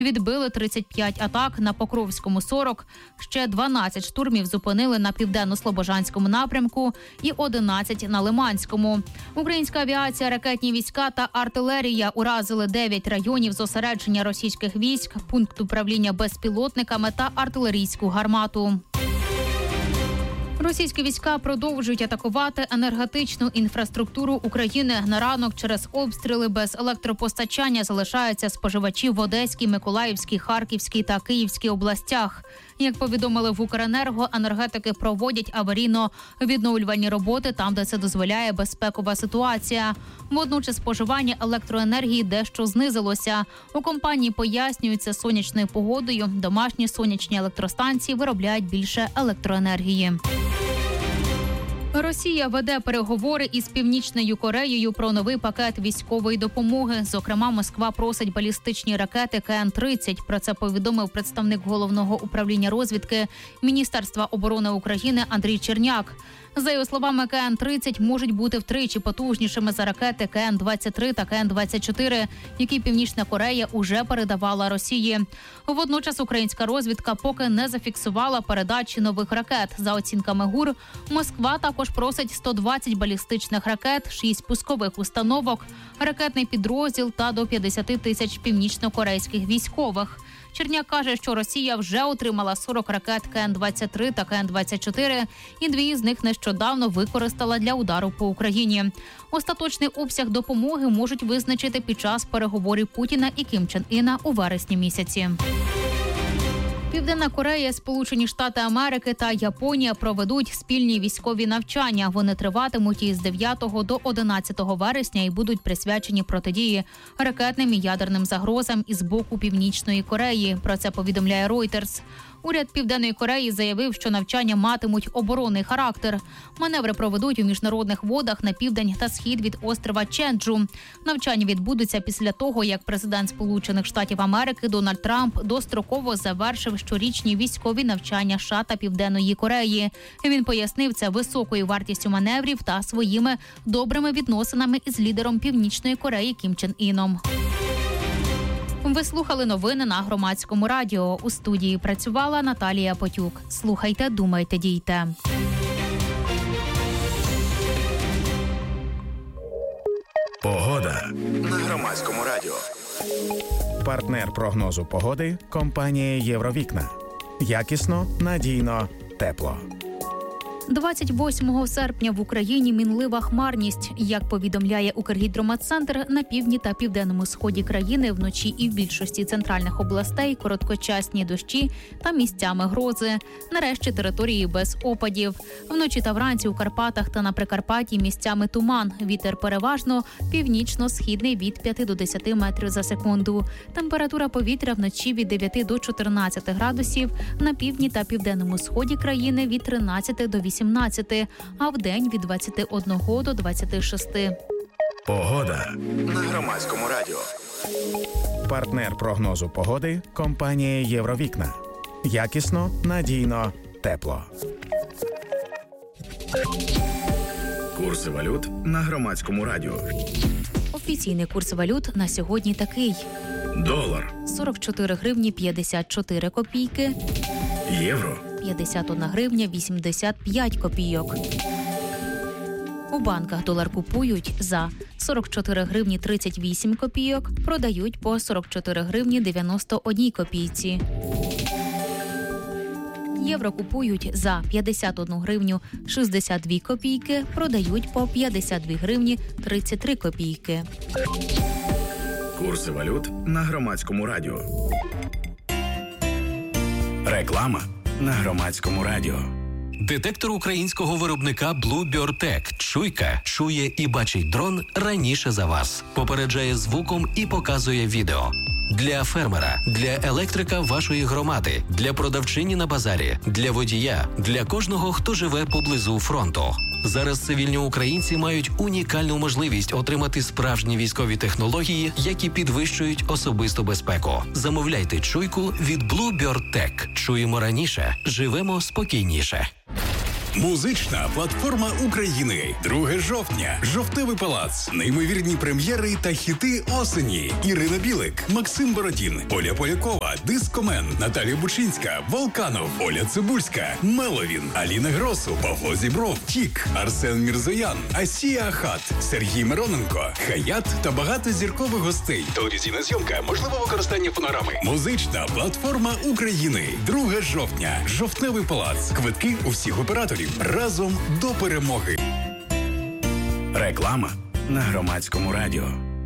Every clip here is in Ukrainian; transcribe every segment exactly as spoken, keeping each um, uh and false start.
Відбили тридцять п'ять атак, на Покровському – сорок. Ще дванадцять штурмів зупинили на південно-слобожанському напрямку і одинадцять на Лиманському. Українська авіація, ракетні війська та артилерія уразили дев'ять районів зосередження російських військ, пункт управління безпілотниками та артилерійську гармату. Російські війська продовжують атакувати енергетичну інфраструктуру України. На ранок через обстріли без електропостачання залишаються споживачі в Одеській, Миколаївській, Харківській та Київській областях. Як повідомили в Укренерго, енергетики проводять аварійно-відновлювальні роботи там, де це дозволяє безпекова ситуація. Водночас споживання електроенергії дещо знизилося. У компанії пояснюють це сонячною погодою. Домашні сонячні електростанції виробляють більше електроенергії. Росія веде переговори із Північною Кореєю про новий пакет військової допомоги. Зокрема, Москва просить балістичні ракети Ка Ен тридцять. Про це повідомив представник Головного управління розвідки Міністерства оборони України Андрій Черняк. За його словами, Ка Ен тридцять можуть бути втричі потужнішими за ракети Ка Ен двадцять три та Ка Ен двадцять чотири, які Північна Корея уже передавала Росії. Водночас українська розвідка поки не зафіксувала передачі нових ракет. За оцінками ГУР, Москва також просить сто двадцять балістичних ракет, шість пускових установок, ракетний підрозділ та до п'ятдесят тисяч північно-корейських військових. Черняк каже, що Росія вже отримала сорок ракет Ка Ен двадцять три та Ка Ен двадцять чотири, і дві з них нещодавно використала для удару по Україні. Остаточний обсяг допомоги можуть визначити під час переговорів Путіна і Кім Чен Іна у вересні місяці. Південна Корея, Сполучені Штати Америки та Японія проведуть спільні військові навчання. Вони триватимуть із дев'ятого до одинадцятого вересня і будуть присвячені протидії ракетним і ядерним загрозам із боку Північної Кореї. Про це повідомляє Reuters. Уряд Південної Кореї заявив, що навчання матимуть оборонний характер. Маневри проведуть у міжнародних водах на південь та схід від острова Ченджу. Навчання відбудуться після того, як президент Сполучених Штатів Америки Дональд Трамп достроково завершив щорічні військові навчання США та Південної Кореї. Він пояснив це високою вартістю маневрів та своїми добрими відносинами із лідером Північної Кореї Кім Чен Іном. Ви слухали новини на Громадському радіо. У студії працювала Наталія Потюк. Слухайте, думайте, дійте. Погода на Громадському радіо. Партнер прогнозу погоди – компанія «Євровікна». Якісно, надійно, тепло. двадцять восьмого серпня в Україні мінлива хмарність. Як повідомляє Укргідрометцентр, на півдні та південному сході країни вночі і в більшості центральних областей короткочасні дощі та місцями грози. Нарешті території без опадів. Вночі та вранці у Карпатах та на Прикарпатті місцями туман. Вітер переважно північно-східний від п'яти до десяти метрів за секунду. Температура повітря вночі від дев'яти до чотирнадцяти градусів, на півдні та південному сході країни від тринадцяти до вісімнадцяти, а вдень від двадцяти одного до двадцяти шести. Погода на Громадському радіо. Партнер прогнозу погоди – компанія «Євровікна». Якісно, надійно, тепло. Курси валют на Громадському радіо. Офіційний курс валют на сьогодні такий. Долар – сорок чотири гривні п'ятдесят чотири копійки. Євро – п'ятдесят одна гривня вісімдесят п'ять копійок. У банках долар купують за сорок чотири гривні тридцять вісім копійок, продають по сорок чотири гривні дев'яносто одна копійці. Євро купують за п'ятдесят одну гривню шістдесят дві копійки, продають по п'ятдесят дві гривні тридцять три копійки. Курси валют на Громадському радіо. Реклама на Громадському радіо. Детектор українського виробника Bluebird-Tech. Чуйка чує і бачить дрон раніше за вас. Попереджає звуком і показує відео. Для фермера, для електрика вашої громади, для продавчині на базарі, для водія, для кожного, хто живе поблизу фронту. Зараз цивільні українці мають унікальну можливість отримати справжні військові технології, які підвищують особисту безпеку. Замовляйте чуйку від Bluebird-Tech. Чуємо раніше, живемо спокійніше. Музична платформа України. друге жовтня. Жовтневий палац. Неймовірні прем'єри та хіти осені. Ірина Білик, Максим Бородін, Оля Полякова, Дискомен, Наталія Бучинська, Волканов, Оля Цибульська, Меловін, Аліна Гросу, Павло Зібров, Тік, Арсен Мірзоян, Асія Ахат, Сергій Мироненко, Хаят та багато зіркових гостей. Телевізійна зйомка, можливо використання фонограми. Музична платформа України. друге жовтня. Жовтневий палац. Квитки у всіх операторів. Разом до перемоги. Реклама на Громадському радіо.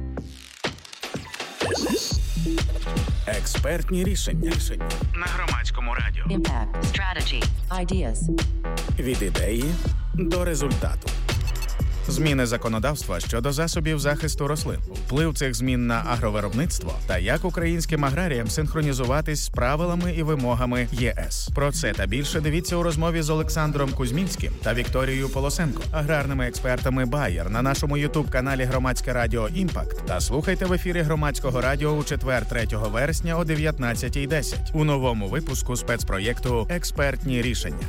Експертні рішення. На Громадському радіо. Impact. Strategy. Ideas. Від ідеї до результату. Зміни законодавства щодо засобів захисту рослин, вплив цих змін на агровиробництво та як українським аграріям синхронізуватись з правилами і вимогами ЄС. Про це та більше дивіться у розмові з Олександром Кузьмінським та Вікторією Полосенко, аграрними експертами Bayer на нашому ютуб-каналі Громадське радіо «Імпакт» та слухайте в ефірі Громадського радіо у четвер, третього вересня о дев'ятнадцятій десять у новому випуску спецпроєкту «Експертні рішення».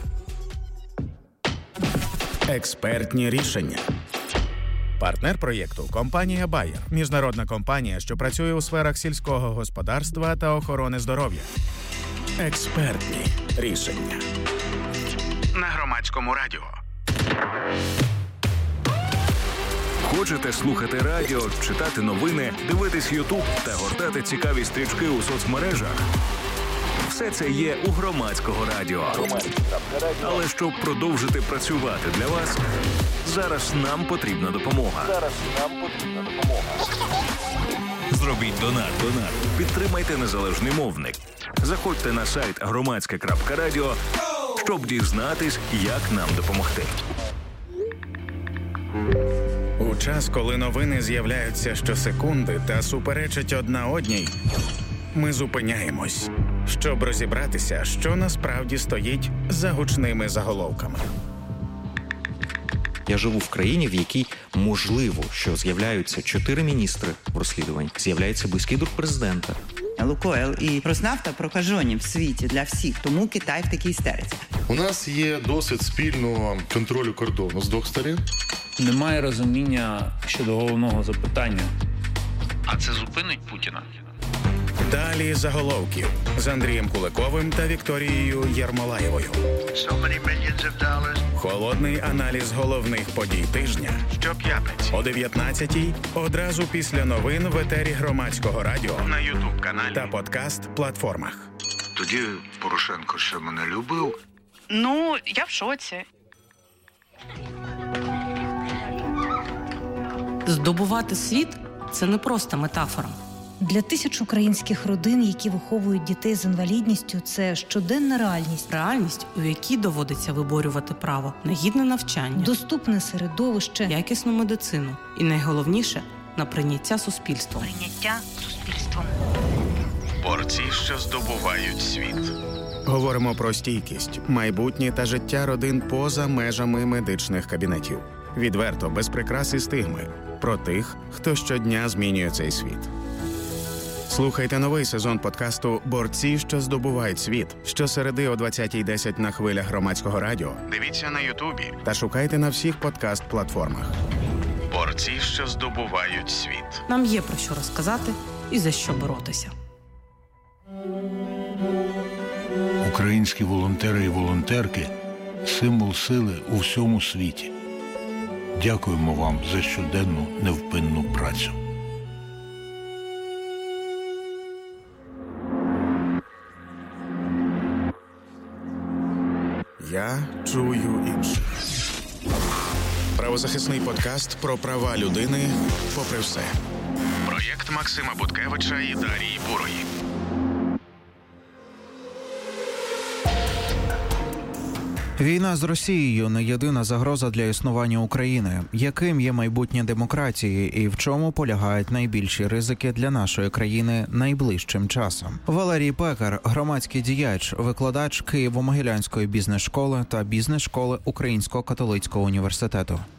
Експертні рішення. Партнер проєкту – компанія Bayer, міжнародна компанія, що працює у сферах сільського господарства та охорони здоров'я. Експертні рішення. На Громадському радіо. Хочете слухати радіо, читати новини, дивитись Ютуб та гортати цікаві стрічки у соцмережах? Все це є у Громадського радіо. Але щоб продовжити працювати для вас, зараз нам потрібна допомога. Зараз нам потрібна допомога. Зробіть донат, донат. Підтримайте незалежний мовник. Заходьте на сайт громадське крапка радіо, щоб дізнатись, як нам допомогти. У час, коли новини з'являються щосекунди та суперечать одна одній, ми зупиняємось, щоб розібратися, що насправді стоїть за гучними заголовками. Я живу в країні, в якій можливо, що з'являються чотири міністри в розслідуванні, з'являється близький друг президента. Лукойл і Роснафта прокажені в світі для всіх, тому Китай в такій істериці. У нас є досвід спільного контролю кордону з двох сторін. Немає розуміння щодо головного запитання. А це зупинить Путіна? Далі заголовків з Андрієм Куликовим та Вікторією Єрмолаєвою. Холодний аналіз головних подій тижня. Щоп'ятниці о дев'ятнадцятій, одразу після новин в етері Громадського радіо, на ютуб-каналі та подкаст-платформах. Тоді Порошенко ще мене любив. Ну, я в шоці. Здобувати світ – це не просто метафора. Для тисяч українських родин, які виховують дітей з інвалідністю, це щоденна реальність. Реальність, у якій доводиться виборювати право на гідне навчання, доступне середовище, якісну медицину і, найголовніше, на прийняття суспільством. Прийняття суспільством. Борці, що здобувають світ. Говоримо про стійкість, майбутнє та життя родин поза межами медичних кабінетів. Відверто, без прикрас і стигми. Про тих, хто щодня змінює цей світ. Слухайте новий сезон подкасту «Борці, що здобувають світ» щосереди о двадцятій десять на хвилях Громадського радіо. Дивіться на Ютубі та шукайте на всіх подкаст-платформах. Борці, що здобувають світ. Нам є про що розказати і за що боротися. Українські волонтери і волонтерки – символ сили у всьому світі. Дякуємо вам за щоденну невпинну працю. Я чую інших. Правозахисний подкаст про права людини попри все. Проєкт Максима Буткевича і Дарії Бурої. Війна з Росією – не єдина загроза для існування України. Яким є майбутнє демократії і в чому полягають найбільші ризики для нашої країни найближчим часом? Валерій Пекар – громадський діяч, викладач Києво-Могилянської бізнес-школи та бізнес-школи Українського католицького університету.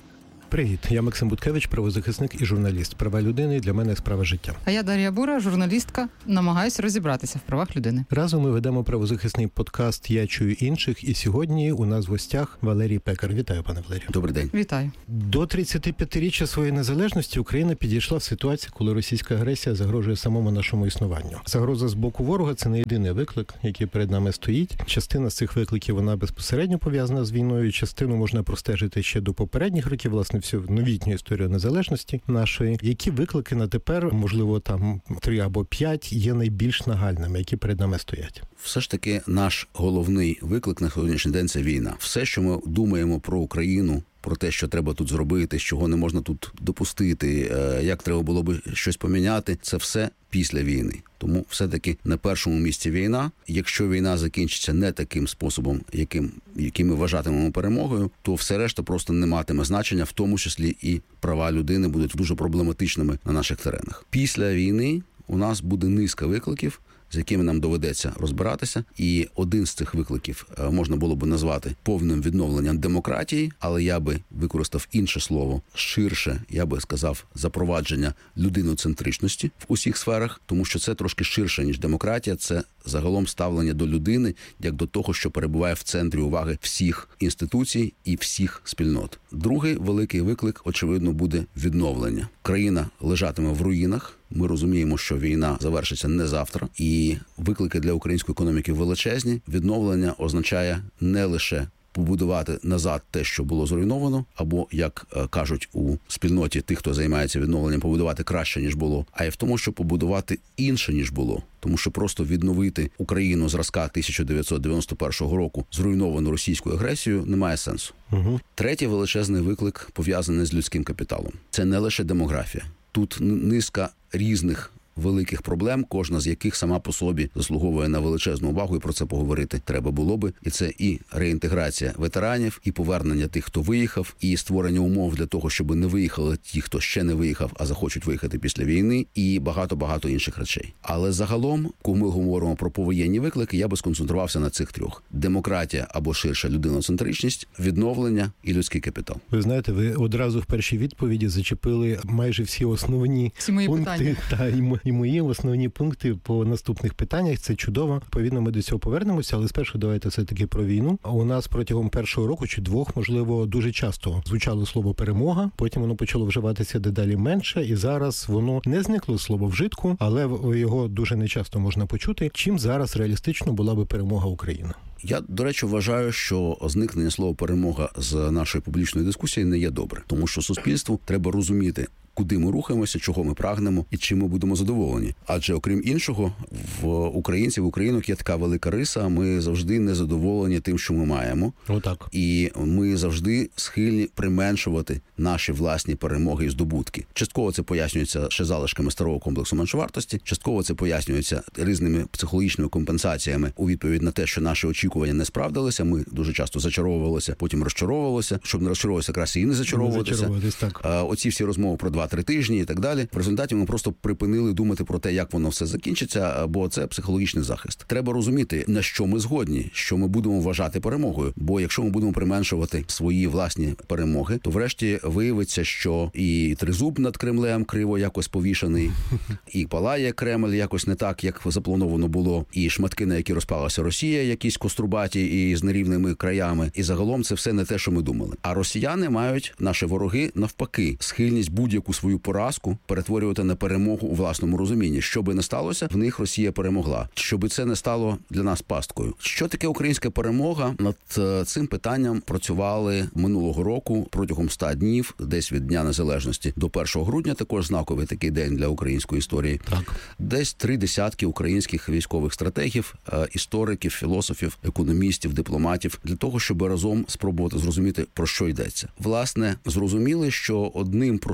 Привіт, я Максим Буткевич, правозахисник і журналіст. Права людини для мене справа життя. А я Дар'я Бура, журналістка, намагаюся розібратися в правах людини. Разом ми ведемо правозахисний подкаст «Я чую інших», і сьогодні у нас в гостях Валерій Пекар. Вітаю, пане Валерію. Добрий день. Вітаю. До тридцятип'ятиріччя своєї незалежності Україна підійшла в ситуацію, коли російська агресія загрожує самому нашому існуванню. Загроза з боку ворога – це не єдиний виклик, який перед нами стоїть. Частина з цих викликів, вона безпосередньо пов'язана з війною, частину можна простежити ще до попередніх років, власне, всю новітню історію незалежності нашої. Які виклики на тепер, можливо, там три або п'ять, є найбільш нагальними, які перед нами стоять? Все ж таки наш головний виклик на сьогоднішній день – це війна. Все, що ми думаємо про Україну, про те, що треба тут зробити, чого не можна тут допустити, як треба було би щось поміняти, це все після війни. Тому все-таки на першому місці війна. Якщо війна закінчиться не таким способом, яким, яким ми вважатимемо перемогою, то все решта просто не матиме значення, в тому числі і права людини будуть дуже проблематичними на наших теренах. Після війни у нас буде низка викликів, з якими нам доведеться розбиратися. І один з цих викликів можна було би назвати повним відновленням демократії, але я би використав інше слово, ширше, я би сказав, запровадження людиноцентричності в усіх сферах, тому що це трошки ширше, ніж демократія, це загалом ставлення до людини, як до того, що перебуває в центрі уваги всіх інституцій і всіх спільнот. Другий великий виклик, очевидно, буде відновлення. Країна лежатиме в руїнах. Ми розуміємо, що війна завершиться не завтра, і виклики для української економіки величезні. Відновлення означає не лише побудувати назад те, що було зруйновано, або, як кажуть у спільноті тих, хто займається відновленням, побудувати краще, ніж було, а й в тому, щоб побудувати інше, ніж було. Тому що просто відновити Україну зразка тисяча дев'ятсот дев'яносто першого року, зруйновану російською агресією, немає сенсу. Угу. Третій величезний виклик пов'язаний з людським капіталом. Це не лише демографія. Тут низка різних великих проблем, кожна з яких сама по собі заслуговує на величезну увагу, і про це поговорити треба було би. І це і реінтеграція ветеранів, і повернення тих, хто виїхав, і створення умов для того, щоб не виїхали ті, хто ще не виїхав, а захочуть виїхати після війни, і багато-багато інших речей. Але загалом, коли ми говоримо про повоєнні виклики, я би сконцентрувався на цих трьох. Демократія або ширша людиноцентричність, відновлення і людський капітал. Ви знаєте, ви одразу в першій відповіді зачепили майже всі основні всі мої пункти питання. Та, і і мої основні пункти по наступних питаннях. Це чудово. Відповідно, ми до цього повернемося, але спершу давайте все-таки про війну. У нас протягом першого року чи двох, можливо, дуже часто звучало слово «перемога», потім воно почало вживатися дедалі менше, і зараз воно не зникло слово вжитку, але його дуже нечасто можна почути. Чим зараз реалістично була би перемога України? Я, до речі, вважаю, що зникнення слова «перемога» з нашої публічної дискусії не є добре, тому що суспільству треба розуміти, куди ми рухаємося, чого ми прагнемо і чим ми будемо задоволені. Адже, окрім іншого, в українців, в українок є така велика риса, ми завжди незадоволені тим, що ми маємо. Отак. І ми завжди схильні применшувати наші власні перемоги і здобутки. Частково це пояснюється ще залишками старого комплексу меншовартості, частково це пояснюється різними психологічними компенсаціями у відповідь на те, що наші очікування не справдилися. Ми дуже часто зачаровувалися, потім розчаровувалися. Щоб не розчаровуватися, якраз і не зачаровуватися. Не так. Оці всі розмови про два-три тижні і так далі. В результаті ми просто припинили думати про те, як воно все закінчиться, бо це психологічний захист. Треба розуміти, на що ми згодні, що ми будемо вважати перемогою. Бо якщо ми будемо применшувати свої власні перемоги, то врешті виявиться, що і тризуб над Кремлем криво якось повішаний, і палає Кремль якось не так, як заплановано було, і шматки, на які розпалася Росія, якісь кострубаті і з нерівними краями. І загалом це все не те, що ми думали. А росіяни мають, наші вороги, навпаки, схильність будь-яку свою поразку перетворювати на перемогу у власному розумінні. Що би не сталося, в них Росія перемогла. Щоб це не стало для нас пасткою. Що таке українська перемога? Над цим питанням працювали минулого року протягом ста днів, десь від Дня Незалежності до першого грудня, також знаковий такий день для української історії. Так. Десь три десятки українських військових стратегів, істориків, філософів, економістів, дипломатів, для того, щоб разом спробувати зрозуміти, про що йдеться. Власне, зрозуміли, що одним простим словом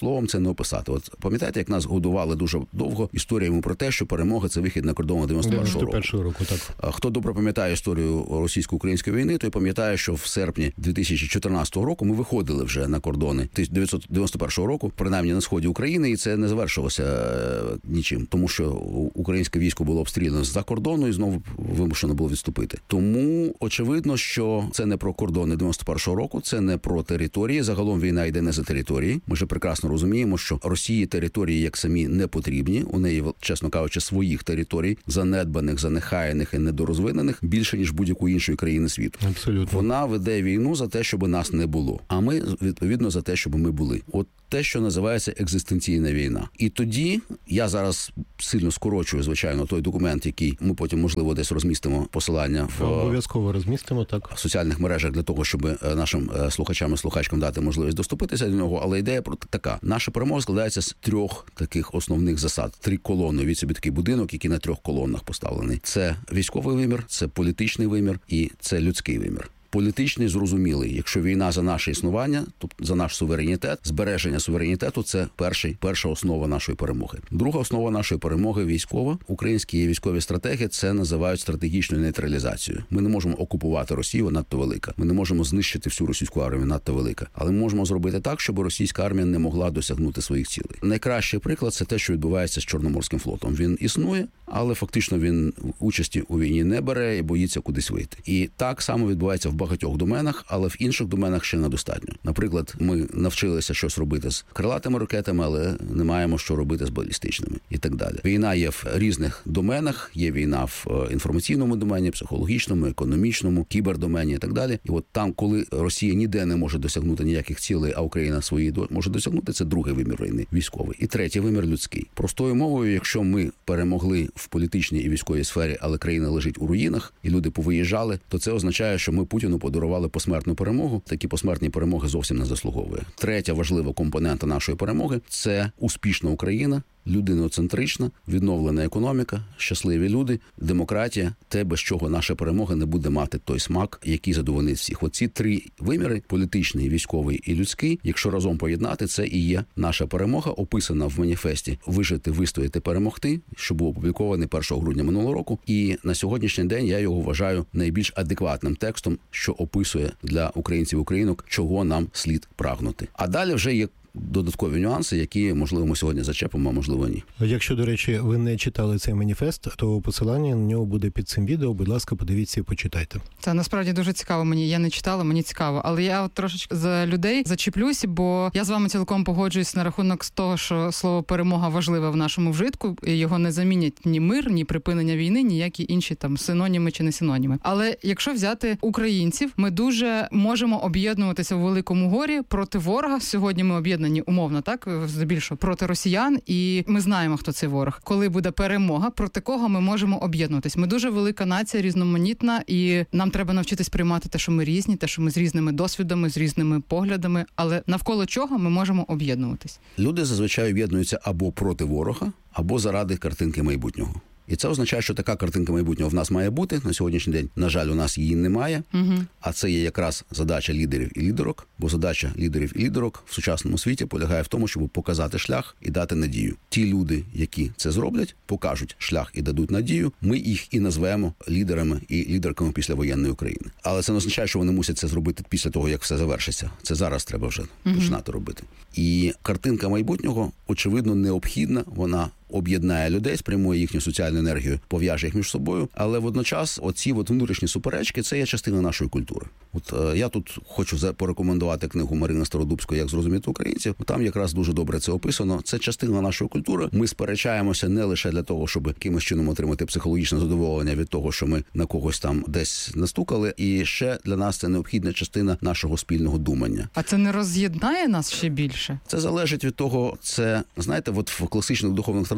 словом це не описати. От пам'ятаєте, як нас годували дуже довго історіями про те, що перемога – це вихід на кордон дев'яносто першого року. Так. Хто добре пам'ятає історію російсько-української війни, той пам'ятає, що в серпні дві тисячі чотирнадцятого року ми виходили вже на кордони тисяча дев'ятсот дев'яносто першого року, принаймні на сході України, і це не завершилося нічим, тому що українське військо було обстріляно з-за кордону і знову вимушено було відступити. Тому очевидно, що це не про кордони дев'яносто першого року, це не про території. Загалом війна йде не за території. Ми ж прекрасно розуміємо, що Росії території як самі не потрібні. У неї, чесно кажучи, своїх територій, занедбаних, занехаяних і недорозвинених, більше, ніж будь-якої іншої країни світу. Абсолютно. Вона веде війну за те, щоб нас не було. А ми, відповідно, за те, щоб ми були. От те, що називається екзистенційна війна. І тоді, я зараз сильно скорочую, звичайно, той документ, який ми потім, можливо, десь розмістимо посилання в обов'язково розмістимо, так, в соціальних мережах для того, щоб нашим слухачам і слухачкам дати можливість доступитися до нього. Але ідея про така. Наша перемога складається з трьох таких основних засад. Три колони. Від собі такий будинок, який на трьох колонах поставлений. Це військовий вимір, це політичний вимір і це людський вимір. Політичний зрозумілий. Якщо війна за наше існування, тобто за наш суверенітет, збереження суверенітету – це перший, перша основа нашої перемоги. Друга основа нашої перемоги – військова. Українські військові стратегії це називають стратегічною нейтралізацією. Ми не можемо окупувати Росію, надто велика. Ми не можемо знищити всю російську армію, надто велика. Але ми можемо зробити так, щоб російська армія не могла досягнути своїх цілей. Найкращий приклад – це те, що відбувається з Чорноморським флотом. Він існує, але фактично він участі у війні не бере і боїться кудись вийти. І так само відбувається в багатьох доменах, але в інших доменах ще недостатньо. Наприклад, ми навчилися щось робити з крилатими ракетами, але не маємо що робити з балістичними і так далі. Війна є в різних доменах, є війна в інформаційному домені, психологічному, економічному, кібердомені і так далі. І от там, коли Росія ніде не може досягнути ніяких цілей, а Україна свої може досягнути, це другий вимір війни, військовий. І третій вимір людський. Простою мовою, якщо ми перемогли в політичній і військовій сфері, але країна лежить у руїнах, і люди повиїжджали, то це означає, що ми Путіну подарували посмертну перемогу. Такі посмертні перемоги зовсім не заслуговує. Третя важлива компонента нашої перемоги – це успішна Україна, людиноцентрична, відновлена економіка, щасливі люди, демократія, те, без чого наша перемога не буде мати той смак, який задовольнить всіх. Оці три виміри – політичний, військовий і людський, якщо разом поєднати, це і є наша перемога, описана в маніфесті «Вижити, вистояти, перемогти», що був опублікований першого грудня минулого року. І на сьогоднішній день я його вважаю найбільш адекватним текстом, що описує для українців і українок, чого нам слід прагнути. А далі вже є додаткові нюанси, які, можливо, ми сьогодні зачепимо, а можливо, ні. Якщо, до речі, ви не читали цей маніфест, то посилання на нього буде під цим відео. Будь ласка, подивіться і почитайте. Це насправді дуже цікаво мені. Я не читала, мені цікаво. Але я от трошечки за людей зачіплюсь, бо я з вами цілком погоджуюсь на рахунок з того, що слово «перемога» важливе в нашому вжитку. І його не замінять ні мир, ні припинення війни, ніякі інші там синоніми чи не синоніми. Але якщо взяти українців, ми дуже можемо об'єднуватися у великому горі проти ворога. Сьогодні ми об'єднуємо умовно, так, здебільшого, проти росіян, і ми знаємо, хто цей ворог. Коли буде перемога, проти кого ми можемо об'єднуватись. Ми дуже велика нація, різноманітна, і нам треба навчитись приймати те, що ми різні, те, що ми з різними досвідами, з різними поглядами, але навколо чого ми можемо об'єднуватись. Люди зазвичай об'єднуються або проти ворога, або заради картинки майбутнього. І це означає, що така картинка майбутнього в нас має бути. На сьогоднішній день, на жаль, у нас її немає. Угу. А це є якраз задача лідерів і лідерок. Бо задача лідерів і лідерок в сучасному світі полягає в тому, щоб показати шлях і дати надію. Ті люди, які це зроблять, покажуть шлях і дадуть надію. Ми їх і назвемо лідерами і лідерками післявоєнної України. Але це не означає, що вони мусять це зробити після того, як все завершиться. Це зараз треба вже угу. починати робити. І картинка майбутнього, очевидно, необхідна. Вона об'єднає людей, спрямує їхню соціальну енергію, пов'яже їх між собою, але водночас оці от внутрішні суперечки – це є частина нашої культури. От е, я тут хочу порекомендувати книгу Марини Стародубської «Як зрозуміти українців». Там якраз дуже добре це описано. Це частина нашої культури. Ми сперечаємося не лише для того, щоб якимось чином отримати психологічне задоволення від того, що ми на когось там десь настукали, і ще для нас це необхідна частина нашого спільного думання. А це не роз'єднає нас ще більше? Це залежить від того, це, знаєте, от в класичних духовних традиціях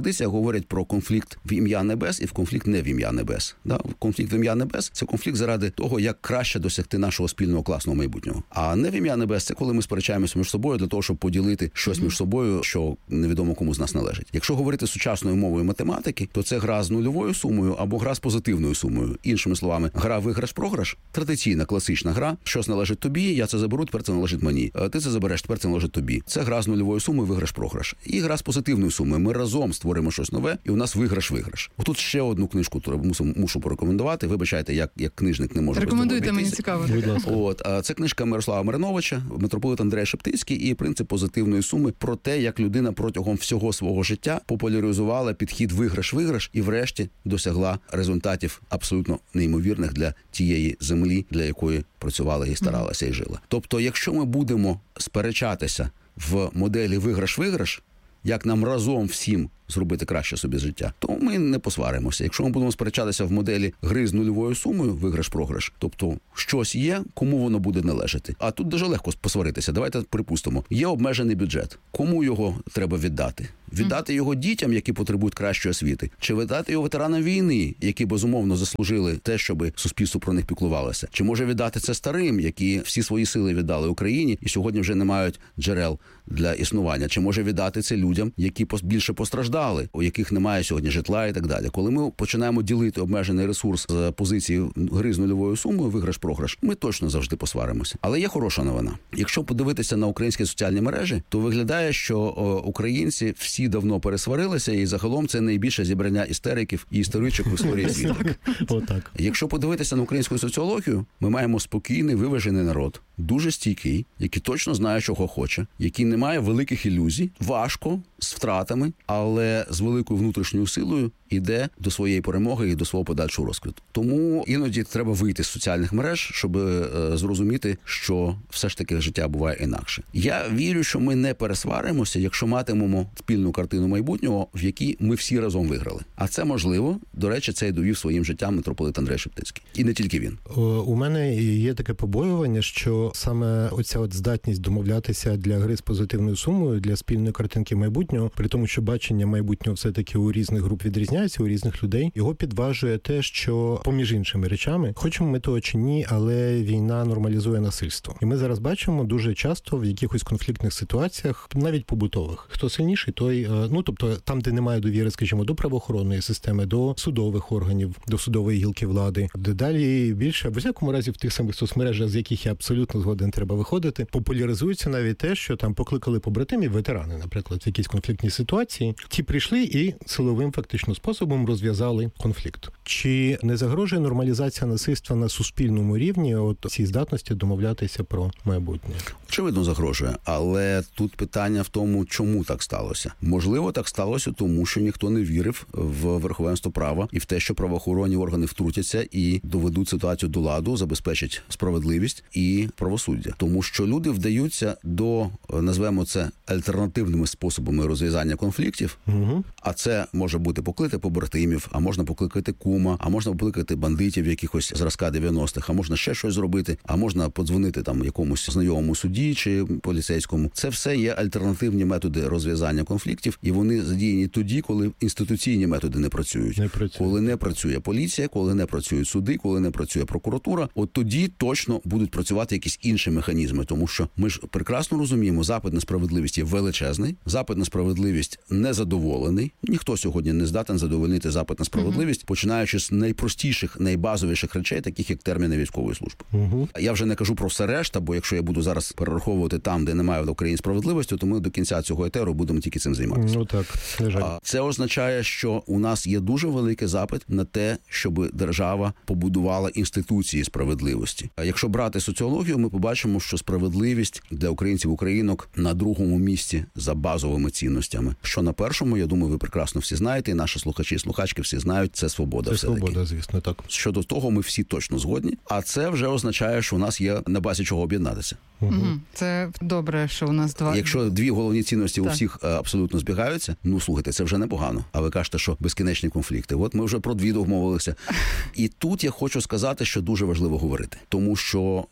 традиціях говорять про конфлікт в ім'я небес і в конфлікт не в ім'я небес. Да? Конфлікт в ім'я небес – це конфлікт заради того, як краще досягти нашого спільного класного майбутнього. А не в ім'я небес – це коли ми сперечаємося між собою для того, щоб поділити щось між собою, що невідомо кому з нас належить. Якщо говорити сучасною мовою математики, то це гра з нульовою сумою або гра з позитивною сумою. Іншими словами, гра виграш-програш – традиційна, класична гра. Щось належить тобі, я це заберу, тепер це належить мені. Ти це забереш, тепер це належить тобі. Це гра з нульовою сумою виграш-програш. І гра з позитивною сумою. Ми разом створимо щось нове, і у нас виграш-виграш. Отут ще одну книжку мушу, мушу порекомендувати. Вибачайте, як, як книжник не можу. Рекомендуйте, мені цікаво. От, це книжка Мирослава Мариновича, митрополит Андрей Шептицький і принцип позитивної суми про те, як людина протягом всього свого життя популяризувала підхід виграш-виграш і врешті досягла результатів абсолютно неймовірних для тієї землі, для якої працювала і старалася і жила. Тобто, якщо ми будемо сперечатися в моделі виграш-виграш, як нам разом всім зробити краще собі життя, то ми не посваримося. Якщо ми будемо сперечатися в моделі гри з нульовою сумою, виграш-програш, тобто щось є, кому воно буде належати. А тут дуже легко посваритися. Давайте припустимо. Є обмежений бюджет. Кому його треба віддати? Віддати його дітям, які потребують кращої освіти? Чи віддати його ветеранам війни, які, безумовно, заслужили те, щоб суспільство про них піклувалося? Чи може віддати це старим, які всі свої сили віддали Україні і сьогодні вже не мають джерел для існування? Чи може віддати це людям, які більше постраждали, у яких немає сьогодні житла і так далі? Коли ми починаємо ділити обмежений ресурс з позиції гри з нульовою сумою, виграш-програш, ми точно завжди посваримося. Але є хороша новина. Якщо подивитися на українські соціальні мережі, то виглядає, що о, українці всі давно пересварилися, і загалом це найбільше зібрання істериків і історичок в історії світу. Отак. Якщо подивитися на українську соціологію, ми маємо спокійний, виважений народ, дуже стійкий, який точно знає, чого хоче, який не має великих ілюзій, важко, з втратами, але з великою внутрішньою силою іде до своєї перемоги і до свого подальшого розквіту. Тому іноді треба вийти з соціальних мереж, щоб е, зрозуміти, що все ж таки життя буває інакше. Я вірю, що ми не пересваримося, якщо матимемо спільну картину майбутнього, в якій ми всі разом виграли. А це можливо. До речі, це й довів своїм життям митрополит Андрей Шептицький. І не тільки він. У мене є таке побоювання, що саме оця от здатність домовлятися для гри з позитивною сумою, для спільної картинки майбутнього, при тому, що бачення майбутнього все-таки у різних груп відрізняється, у різних людей, його підважує те, що, поміж іншими речами, хочемо ми того чи ні, але війна нормалізує насильство. І ми зараз бачимо дуже часто в якихось конфліктних ситуаціях, навіть побутових, хто сильніший, той, ну, тобто там, де немає довіри, скажімо, до правоохоронної системи, до судових органів, до судової гілки влади, дедалі більше, в усякому разі в тих самих соцмережах, з яких я абсолютно згоден, треба виходити, популяризується навіть те, що там покликали побратимів, ветерани, наприклад, в якійсь конфліктній ситуації, ті прийшли і силовим фактично способом розв'язали конфлікт. Чи не загрожує нормалізація насильства на суспільному рівні от цій здатності домовлятися про майбутнє? Очевидно, загрожує, але тут питання в тому, чому так сталося. Можливо, так сталося, тому що ніхто не вірив в верховенство права і в те, що правоохоронні органи втрутяться і доведуть ситуацію до ладу, забезпечать справедливість і правосуддя. Тому що люди вдаються до, назвемо це, альтернативними способами розв'язання конфліктів, угу. А це може бути покликати побратимів, а можна покликати кума, а можна покликати бандитів якихось зразка дев'яностих, а можна ще щось зробити, а можна подзвонити там якомусь знайомому судді чи поліцейському. Це все є альтернативні методи розв'язання конфліктів, і вони задіяні тоді, коли інституційні методи не працюють. Не працює. Коли не працює поліція, коли не працюють суди, коли не працює прокуратура, от тоді точно будуть працювати якісь інші механізми, тому що ми ж прекрасно розуміємо, запит на справедливість є величезний, запит на справедливість незадоволений. Ніхто сьогодні не здатен задовольнити запит на справедливість, mm-hmm. починаючи з найпростіших, найбазовіших речей, таких як терміни військової служби. Mm-hmm. Я вже не кажу про все решта, бо якщо я буду зараз перераховувати там, де немає в Україні справедливості, то ми до кінця цього етеру будемо тільки цим займатися. Ну так, а це означає, що у нас є дуже великий запит на те, щоб держава побудувала інституції справедливості. А якщо брати соціологію, ми побачимо, що справедливість для українців, українок на другому місці за базовими цінностями. Що на першому, я думаю, ви прекрасно всі знаєте, і наші слухачі і слухачки всі знають, це свобода. Це все-таки. Свобода, звісно, так. Щодо того, ми всі точно згодні, а це вже означає, що у нас є на базі чого об'єднатися. Угу. Це добре, що у нас два... Якщо дві головні цінності так. у всіх абсолютно збігаються, ну, слухайте, це вже непогано. А ви кажете, що безкінечні конфлікти. От ми вже про дві домовилися. І тут я хочу сказати, що дуже важливо говорити. Тому що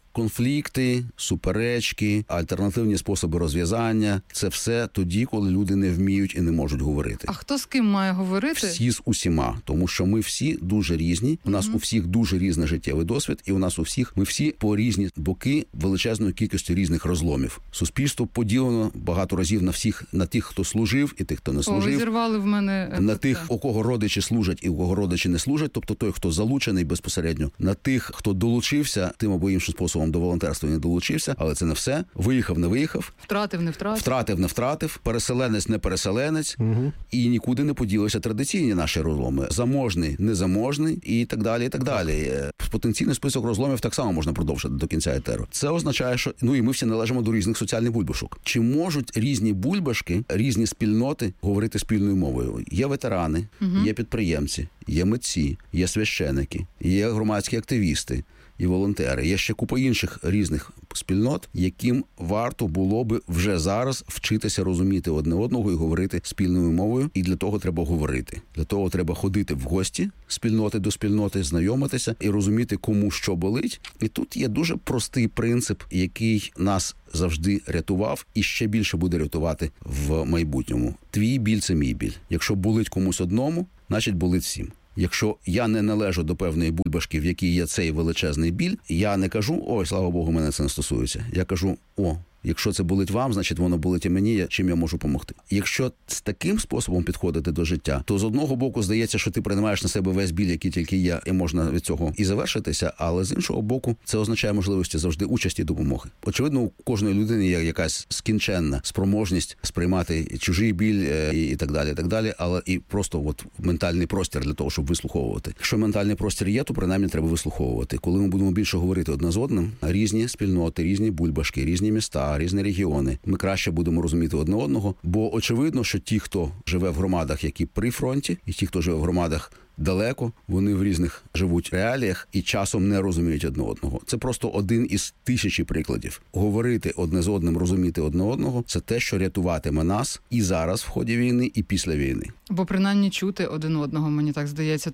конфлікти, суперечки, альтернативні способи розв'язання – це все тоді, коли люди не вміють і не можуть говорити. А хто з ким має говорити? Всі з усіма, тому що ми всі дуже різні, у нас mm-hmm. у всіх дуже різний життєвий досвід, і у нас у всіх, ми всі по різні боки величезною кількістю різних розломів. Суспільство поділено багато разів на всіх, на тих, хто служив, і тих, хто не служив. О, ви зірвали в мене на тих, у кого родичі служать і у кого родичі не служать, тобто той, хто залучений безпосередньо, на тих, хто долучився тим або іншим способом до волонтерства і не долучився, але це не все. Виїхав, не виїхав. Втратив, не втратив. Втратив, не втратив. Переселенець, не переселенець. Угу. І нікуди не поділися традиційні наші розломи. Заможний, незаможний і так далі, і так далі. Потенційний список розломів так само можна продовжити до кінця етеру. Це означає, що ну і ми всі належимо до різних соціальних бульбашок. Чи можуть різні бульбашки, різні спільноти говорити спільною мовою? Є ветерани, угу. є підприємці, є митці, є священики, є громадські активісти і волонтери. Є ще купа інших різних спільнот, яким варто було би вже зараз вчитися розуміти одне одного і говорити спільною мовою. І для того треба говорити. Для того треба ходити в гості спільноти до спільноти, знайомитися і розуміти, кому що болить. І тут є дуже простий принцип, який нас завжди рятував і ще більше буде рятувати в майбутньому. Твій біль – це мій біль. Якщо болить комусь одному, значить болить всім. Якщо я не належу до певної бульбашки, в якій є цей величезний біль, я не кажу, ой, слава Богу, мене це не стосується. Я кажу, о, якщо це болить вам, значить воно болить і мені, чим я можу допомогти. Якщо з таким способом підходити до життя, то з одного боку здається, що ти приймаєш на себе весь біль, який тільки є, і можна від цього і завершитися, але з іншого боку, це означає можливості завжди участі і допомоги. Очевидно, у кожної людини є якась скінченна спроможність сприймати чужий біль і, і так далі, і так далі, але і просто от ментальний простір для того, щоб вислуховувати. Якщо ментальний простір є, то принаймні треба вислуховувати. Коли ми будемо більше говорити одне з одним, різні спільноти, різні бульбашки, різні міста, різні регіони, ми краще будемо розуміти одне одного, бо очевидно, що ті, хто живе в громадах, які при фронті, і ті, хто живе в громадах далеко, вони в різних живуть реаліях і часом не розуміють одне одного. Це просто один із тисячі прикладів. Говорити одне з одним, розуміти одне одного – це те, що рятуватиме нас і зараз в ході війни, і після війни. Бо принаймні чути один одного, мені так здається.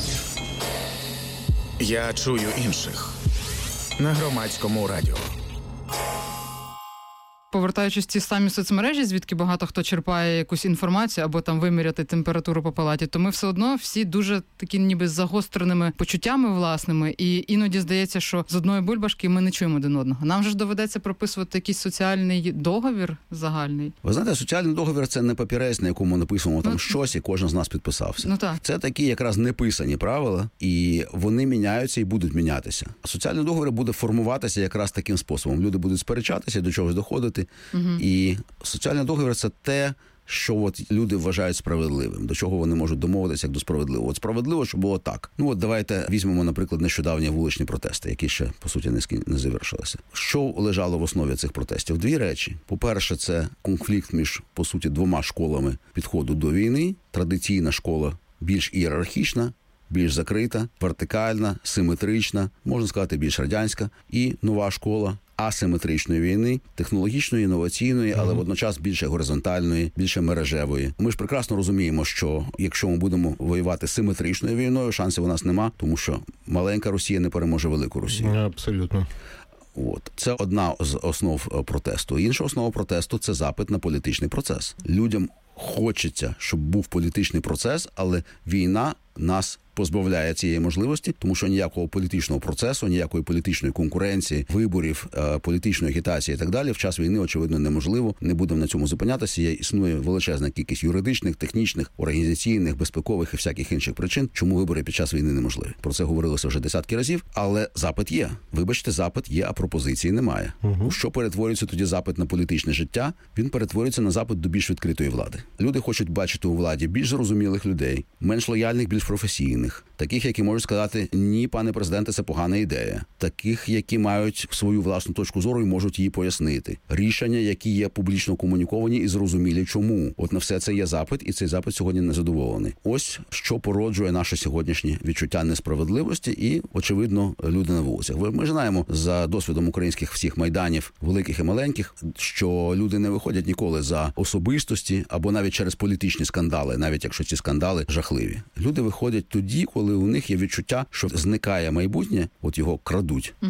Я чую інших на Громадському радіо. Повертаючись в ті самі соцмережі, звідки багато хто черпає якусь інформацію або там виміряти температуру по палаті, то ми все одно всі дуже такі ніби з загостреними почуттями власними, і іноді здається, що з одної бульбашки ми не чуємо один одного. Нам же ж доведеться прописувати якийсь соціальний договір загальний. Ви знаєте, соціальний договір – це не папірець, на якому написано там ну, щось, і кожен з нас підписався. Ну, так. Це такі якраз неписані правила, і вони міняються і будуть мінятися. А соціальний договір буде формуватися якраз таким способом. Люди будуть сперечатися, до чогось доходити. Угу. І соціальний договір – це те, що от люди вважають справедливим, до чого вони можуть домовитися як до справедливого. От справедливо, що було так. Ну от давайте візьмемо, наприклад, нещодавні вуличні протести, які ще, по суті, не, не завершилися. Що лежало в основі цих протестів? Дві речі. По-перше, це конфлікт між, по суті, двома школами підходу до війни. Традиційна школа більш ієрархічна, більш закрита, вертикальна, симетрична, можна сказати, більш радянська. І нова школа асиметричної війни, технологічної, інноваційної, але водночас більше горизонтальної, більше мережевої. Ми ж прекрасно розуміємо, що якщо ми будемо воювати симетричною війною, шансів у нас нема, тому що маленька Росія не переможе велику Росію. Абсолютно. От. Це одна з основ протесту. Інша основа протесту – це запит на політичний процес. Людям хочеться, щоб був політичний процес, але війна нас позбавляє цієї можливості, тому що ніякого політичного процесу, ніякої політичної конкуренції, виборів, політичної агітації і так далі в час війни, очевидно, неможливо. Не будемо на цьому зупинятися. Є, існує величезна кількість юридичних, технічних, організаційних, безпекових і всяких інших причин, чому вибори під час війни неможливі. Про це говорилося вже десятки разів, але запит є. Вибачте, запит є, а пропозиції немає. Угу. У що перетворюється тоді запит на політичне життя? Він перетворюється на запит до більш відкритої влади. Люди хочуть бачити у владі більш зрозумілих людей, менш лояльних, більш професійних, таких, які можуть сказати, ні, пане президенте, це погана ідея. Таких, які мають свою власну точку зору і можуть її пояснити. Рішення, які є публічно комуніковані і зрозумілі чому. От на все це є запит, і цей запит сьогодні незадоволений. Ось, що породжує наше сьогоднішнє відчуття несправедливості і, очевидно, люди на вулицях. Ми ж знаємо за досвідом українських всіх майданів, великих і маленьких, що люди не виходять ніколи за особистості або навіть через політичні скандали, навіть якщо ці скандали жахливі. Люди виходять тоді, коли у них є відчуття, що зникає майбутнє, от його крадуть. Угу.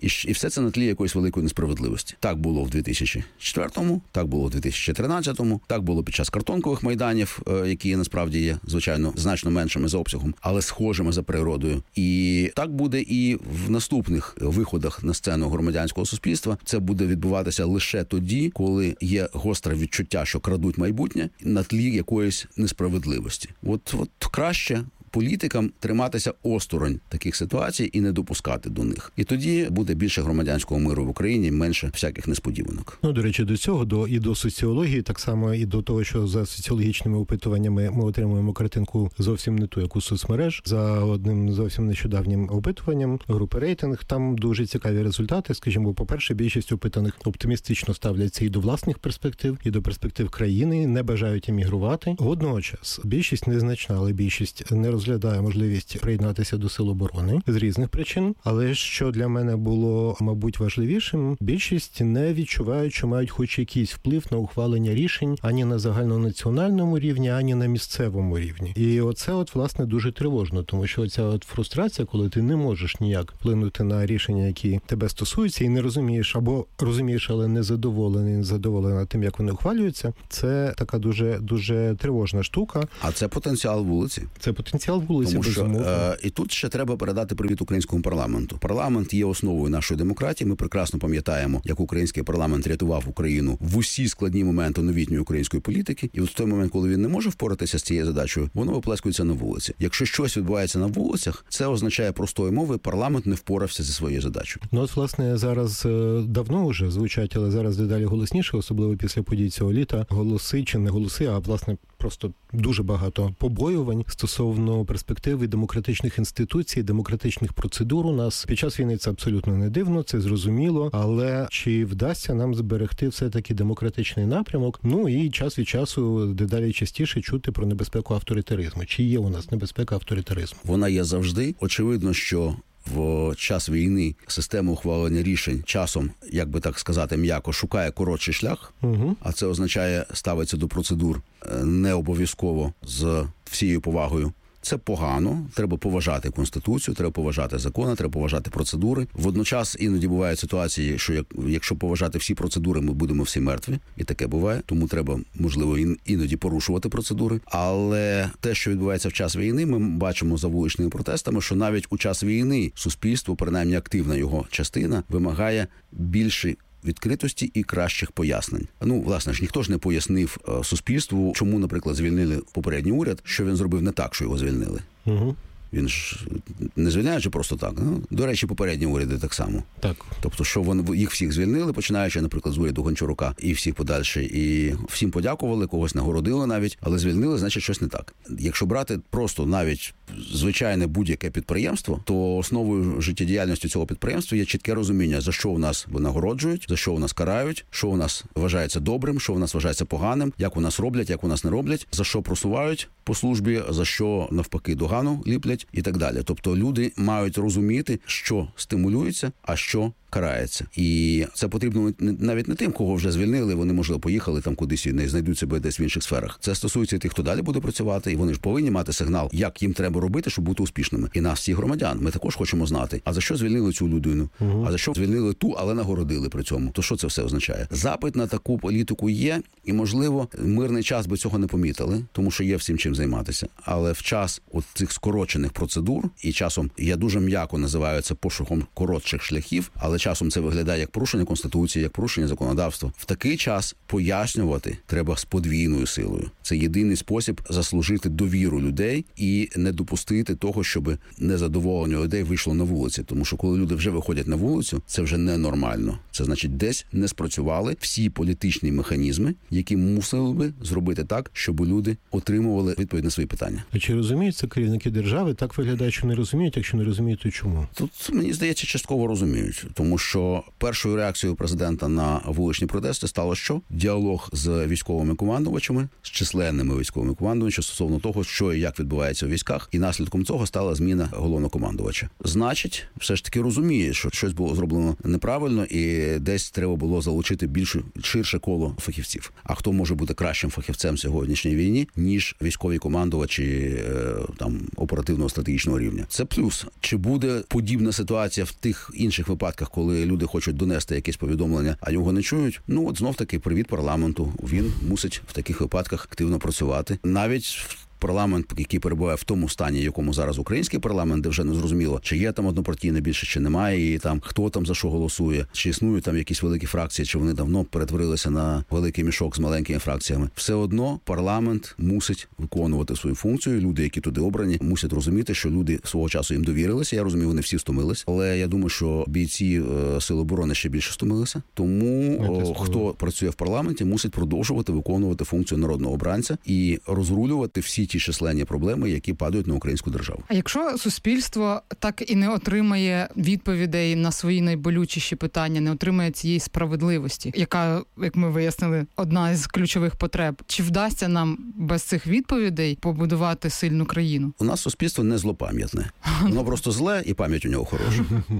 І, і все це на тлі якоїсь великої несправедливості. Так було в дві тисячі четвертому, так було в дві тисячі тринадцятому, так було під час картонкових майданів, які насправді є, звичайно, значно меншими за обсягом, але схожими за природою. І так буде і в наступних виходах на сцену громадянського суспільства. Це буде відбуватися лише тоді, коли є гостре відчуття, що крадуть майбутнє на тлі якоїсь несправедливості. От, от краще політикам триматися осторонь таких ситуацій і не допускати до них. І тоді буде більше громадянського миру в Україні, менше всяких несподіванок. Ну, до речі, до цього, до і до соціології, так само і до того, що за соціологічними опитуваннями ми отримуємо картинку зовсім не ту, як у соцмереж. За одним зовсім нещодавнім опитуванням групи «Рейтинг» там дуже цікаві результати. Скажімо, по-перше, більшість опитаних оптимістично ставляться і до власних перспектив, і до перспектив країни, не бажають емігрувати. Водночас, більшість незначна, але більшість не розглядає можливість приєднатися до Сил оборони з різних причин. Але що для мене було, мабуть, важливішим, більшість не відчувають, що мають хоч якийсь вплив на ухвалення рішень ані на загальнонаціональному рівні, ані на місцевому рівні. І оце от, власне, дуже тривожно, тому що ця от фрустрація, коли ти не можеш ніяк вплинути на рішення, які тебе стосуються, і не розумієш, або розумієш, але не задоволений, не задоволена тим, як вони ухвалюються, це така дуже, дуже тривожна штука. А це потенціал вулиці. Це потенціал вулиці, тому що, безумовно. Е, і тут ще треба передати привіт українському парламенту. Парламент є основою нашої демократії. Ми прекрасно пам'ятаємо, як український парламент рятував Україну в усі складні моменти новітньої української політики. І от в той момент, коли він не може впоратися з цією задачею, воно виплескується на вулиці. Якщо щось відбувається на вулицях, це означає простою мовою, парламент не впорався зі своєю задачею. Ну от, власне, зараз давно вже звучать, але зараз дедалі голосніше, особливо після подій цього літа, голоси чи не голоси, а, власне, просто дуже багато побоювань стосовно перспективи демократичних інституцій, демократичних процедур у нас. Під час війни це абсолютно не дивно, це зрозуміло, але чи вдасться нам зберегти все-таки демократичний напрямок? Ну і час від часу дедалі частіше чути про небезпеку авторитаризму. Чи є у нас небезпека авторитаризму? Вона є завжди. Очевидно, що в час війни система ухвалення рішень часом, як би так сказати, м'яко шукає коротший шлях, угу. а це означає ставиться до процедур не обов'язково з всією повагою. Це погано, треба поважати Конституцію, треба поважати закони, треба поважати процедури. Водночас іноді бувають ситуації, що як, якщо поважати всі процедури, ми будемо всі мертві, і таке буває, тому треба, можливо, іноді порушувати процедури. Але те, що відбувається в час війни, ми бачимо за вуличними протестами, що навіть у час війни суспільство, принаймні активна його частина, вимагає більше відкритості і кращих пояснень. Ну, власне ж, ніхто ж не пояснив е, суспільству, чому, наприклад, звільнили попередній уряд, що він зробив не так, що його звільнили. Угу. Він ж не звільняючи просто так. Ну, до речі, попередні уряди так само. Так. Тобто, що вони їх всіх звільнили, починаючи, наприклад, з уряду Гончарука і всіх подальше. І всім подякували, когось нагородили навіть, але звільнили, значить, щось не так. Якщо брати просто навіть звичайне будь-яке підприємство, то основою життєдіяльності цього підприємства є чітке розуміння, за що у нас винагороджують, за що у нас карають, що у нас вважається добрим, що у нас вважається поганим, як у нас роблять, як у нас не роблять, за що просувають по службі, за що навпаки догану ліплять і так далі. Тобто люди мають розуміти, що стимулюється, а що карається. І це потрібно навіть не тим, кого вже звільнили, вони, можливо, поїхали там кудись і не знайдуть себе десь в інших сферах. Це стосується тих, хто далі буде працювати, і вони ж повинні мати сигнал, як їм треба робити, щоб бути успішними. І нас, всіх громадян, ми також хочемо знати, а за що звільнили цю людину, угу. а за що звільнили ту, але нагородили при цьому. То що це все означає? Запит на таку політику є, і, можливо, мирний час би цього не помітили, тому що є всім чим займатися. Але в час от цих скорочених процедур, і часом, я дуже м'яко називаю це пошуком коротших шляхів, але часом це виглядає як порушення Конституції, як порушення законодавства. В такий час пояснювати треба з подвійною силою. Це єдиний спосіб заслужити довіру людей і не допустити того, щоб незадоволення людей вийшло на вулиці. Тому що коли люди вже виходять на вулицю, це вже ненормально. Це значить, десь не спрацювали всі політичні механізми, які мусили би зробити так, щоб люди отримували відповідь на свої питання. А чи розуміють це керівники держави? Так виглядає, що не розуміють, якщо не розуміють, то чому? Тут, мені здається, частково розуміють. Тому що першою реакцією президента на вуличні протести стало що? Діалог з військовими командувачами, з численними військовими командувачами стосовно того, що і як відбувається у військах, і наслідком цього стала зміна головнокомандувача. Значить, все ж таки розуміє, що щось було зроблено неправильно і десь треба було залучити більше, ширше коло фахівців. А хто може бути кращим фахівцем в сьогоднішній війні, ніж військові командувачі там оперативного стратегічного рівня? Це плюс. Чи буде подібна ситуація в тих інших випадках, коли люди хочуть донести якесь повідомлення, а його не чують, ну от знов таки привіт парламенту. Він мусить в таких випадках активно працювати. Навіть парламент, який перебуває в тому стані, якому зараз український парламент, де вже не зрозуміло, чи є там однопартійна більше, чи немає, і там хто там за що голосує, чи існують там якісь великі фракції, чи вони давно перетворилися на великий мішок з маленькими фракціями. Все одно парламент мусить виконувати свою функцію. Люди, які туди обрані, мусять розуміти, що люди свого часу їм довірилися. Я розумію, вони всі стомились, але я думаю, що бійці е, Сил оборони ще більше стомилися. Тому о, хто працює в парламенті, мусить продовжувати виконувати функцію народного обранця і розрулювати всі ті численні проблеми, які падають на українську державу. А якщо суспільство так і не отримає відповідей на свої найболючіші питання, не отримає цієї справедливості, яка, як ми вияснили, одна із ключових потреб, чи вдасться нам без цих відповідей побудувати сильну країну? У нас суспільство не злопам'ятне. Воно просто зле і пам'ять у нього хороша.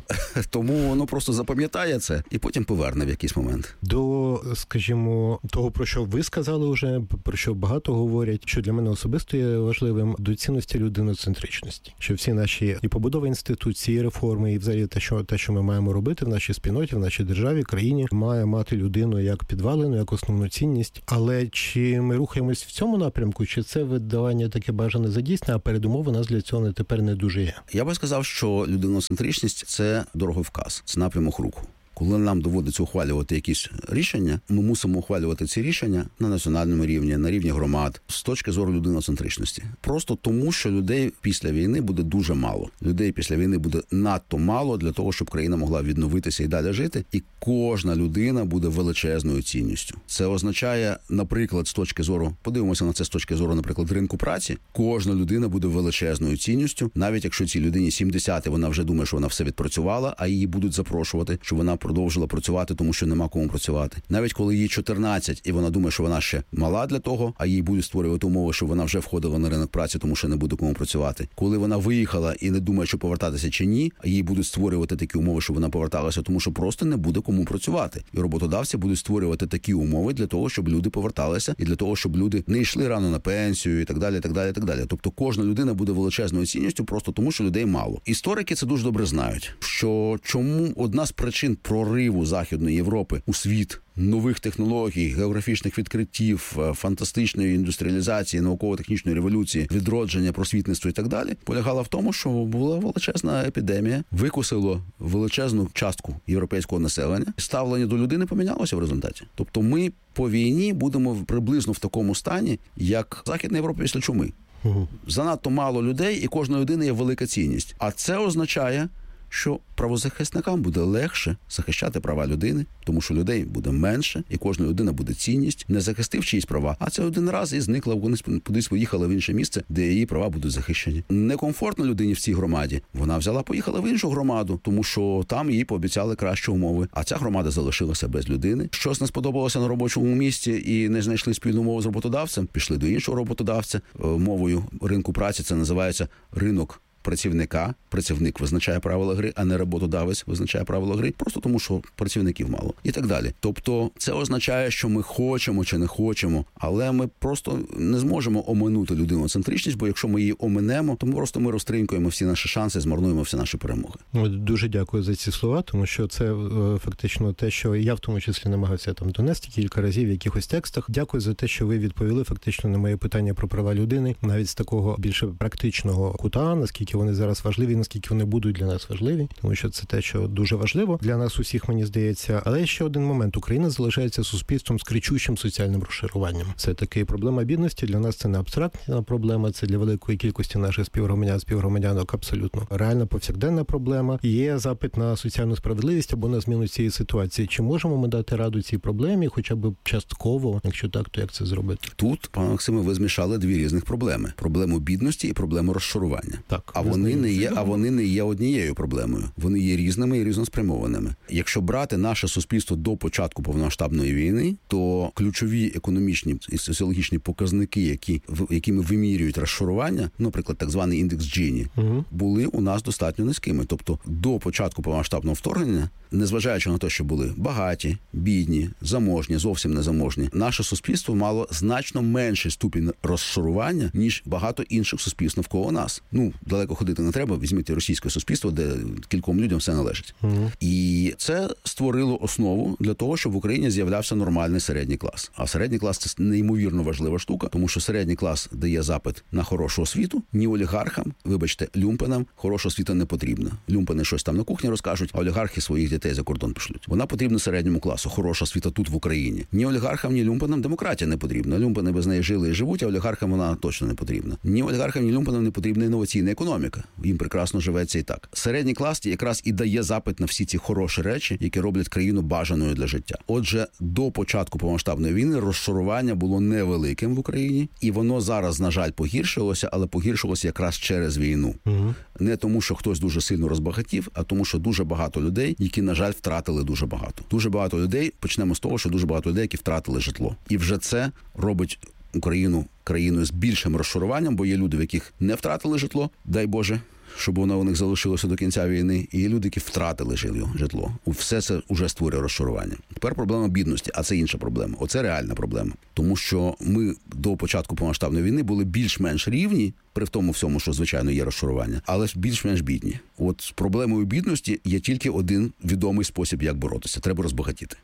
Тому воно просто запам'ятає це і потім поверне в якийсь момент. До, скажімо, того, про що ви сказали вже, про що багато говорять, що для мене особисто є важливим, до цінності людиноцентричності. Що всі наші і побудова інституції, і реформи, і взагалі те, що, те, що ми маємо робити в нашій спільноті, в нашій державі, країні, має мати людину як підвалину, як основну цінність. Але чи ми рухаємось в цьому напрямку, чи це видавання таке бажане за дійсне, а передумов у нас для цього не тепер не дуже є? Я би сказав, що людиноцентричність – це дороговказ, це напрямок руху. Коли нам доводиться ухвалювати якісь рішення, ми мусимо ухвалювати ці рішення на національному рівні, на рівні громад, з точки зору людиноцентричності. Просто тому, що людей після війни буде дуже мало. Людей після війни буде надто мало для того, щоб країна могла відновитися і далі жити. І кожна людина буде величезною цінністю. Це означає, наприклад, з точки зору, подивимося на це з точки зору, наприклад, ринку праці, кожна людина буде величезною цінністю, навіть якщо цій людині сімдесят, і вона вже думає, що вона все відпрацювала, а її будуть запрошувати, що вона продовжила працювати, тому що нема кому працювати. Навіть коли їй чотирнадцять, і вона думає, що вона ще мала для того, а їй будуть створювати умови, що вона вже входила на ринок праці, тому що не буде кому працювати. Коли вона виїхала і не думає, що повертатися чи ні, а їй будуть створювати такі умови, що вона поверталася, тому що просто не буде кому працювати. І роботодавці будуть створювати такі умови для того, щоб люди поверталися, і для того, щоб люди не йшли рано на пенсію, і так далі, і так далі, і так далі. Тобто кожна людина буде величезною цінністю просто тому, що людей мало. Історики це дуже добре знають, що чому одна з причин прориву Західної Європи у світ нових технологій, географічних відкриттів, фантастичної індустріалізації, науково-технічної революції, відродження, просвітництва і так далі, полягала в тому, що була величезна епідемія, викосило величезну частку європейського населення, ставлення до людини помінялося в результаті. Тобто ми по війні будемо приблизно в такому стані, як Західна Європа після чуми. Угу. Занадто мало людей, і кожна людина є велика цінність. А це означає, що правозахисникам буде легше захищати права людини, тому що людей буде менше, і кожна людина буде цінність, не захистив чиїсь права, а це один раз і зникла, вони кудись поїхала в інше місце, де її права будуть захищені. Некомфортно людині в цій громаді. Вона взяла, поїхала в іншу громаду, тому що там їй пообіцяли кращі умови, а ця громада залишилася без людини. Щось не сподобалося на робочому місці і не знайшли спільну мову з роботодавцем, пішли до іншого роботодавця. Мовою ринку праці це називається ринок працівника. Працівник визначає правила гри, а не роботодавець визначає правила гри, просто тому, що працівників мало. І так далі. Тобто це означає, що ми хочемо чи не хочемо, але ми просто не зможемо оминути людиноцентричність, бо якщо ми її оминемо, то ми просто ми розтринькуємо всі наші шанси, змарнуємо всі наші перемоги. Дуже дякую за ці слова, тому що це фактично те, що я в тому числі намагався там донести кілька разів в якихось текстах. Дякую за те, що ви відповіли фактично на моє питання про права людини, навіть з такого більше практичного кута, наскільки вони зараз важливі, наскільки вони будуть для нас важливі, тому що це те, що дуже важливо для нас усіх, мені здається. Але ще один момент. Україна залишається суспільством з кричущим соціальним розшаруванням. Це таки проблема бідності. Для нас це не абстрактна проблема, це для великої кількості наших співгромадян, співгромадянок абсолютно реальна повсякденна проблема. Є запит на соціальну справедливість або на зміну цієї ситуації. Чи можемо ми дати раду цій проблемі, хоча б частково? Якщо так, то як це зробити? Тут, пане Максиме, ви змішали дві різних проблеми: проблему бідності і проблему розшарування. Так, а вони не є, а вони не є однією проблемою. Вони є різними і різноспрямованими. Якщо брати наше суспільство до початку повномасштабної війни, то ключові економічні і соціологічні показники, які якими вимірюють розшарування, наприклад, так званий індекс Джині, угу. були у нас достатньо низькими. Тобто до початку повномасштабного вторгнення, незважаючи на те, що були багаті, бідні, заможні, зовсім незаможні, наше суспільство мало значно менший ступінь розшарування, ніж багато інших суспільств навколо нас. Ну, далеко ходити не треба, візьміть російське суспільство, де кільком людям все належить. Mm-hmm. І це створило основу для того, щоб в Україні з'являвся нормальний середній клас. А середній клас – це неймовірно важлива штука, тому що середній клас дає запит на хорошу освіту, ні олігархам, вибачте, люмпенам хороша освіта не потрібна. Люмпени щось там на кухні розкажуть, а олігархи своїх дітей за кордон пошлють. Вона потрібна середньому класу, хороша освіта тут в Україні. Ні олігархам, ні люмпенам демократія не потрібна. Люмпени без неї жили і живуть, а олігархам вона точно не потрібна. Ні олігархам, ні люмпенам не потрібна інноваційна економіка. Їм прекрасно живеться і так. Середній клас якраз і дає запит на всі ці хороші речі, які роблять країну бажаною для життя. Отже, до початку повномасштабної війни розшарування було невеликим в Україні, і воно зараз, на жаль, погіршилося, але погіршилося якраз через війну. Угу. Не тому, що хтось дуже сильно розбагатів, а тому, що дуже багато людей, які, на жаль, втратили дуже багато. Дуже багато людей, почнемо з того, що дуже багато людей, які втратили житло. І вже це робить Україну країною з більшим розшаруванням, бо є люди, в яких не втратили житло, дай Боже, щоб воно у них залишилося до кінця війни, і є люди, які втратили житло. Все це вже створює розшарування. Тепер проблема бідності, а це інша проблема. Оце реальна проблема. Тому що ми до початку повномасштабної війни були більш-менш рівні, при тому всьому, що, звичайно, є розшарування, але більш-менш бідні. От з проблемою бідності є тільки один відомий спосіб, як боротися. Треба розбагатіти.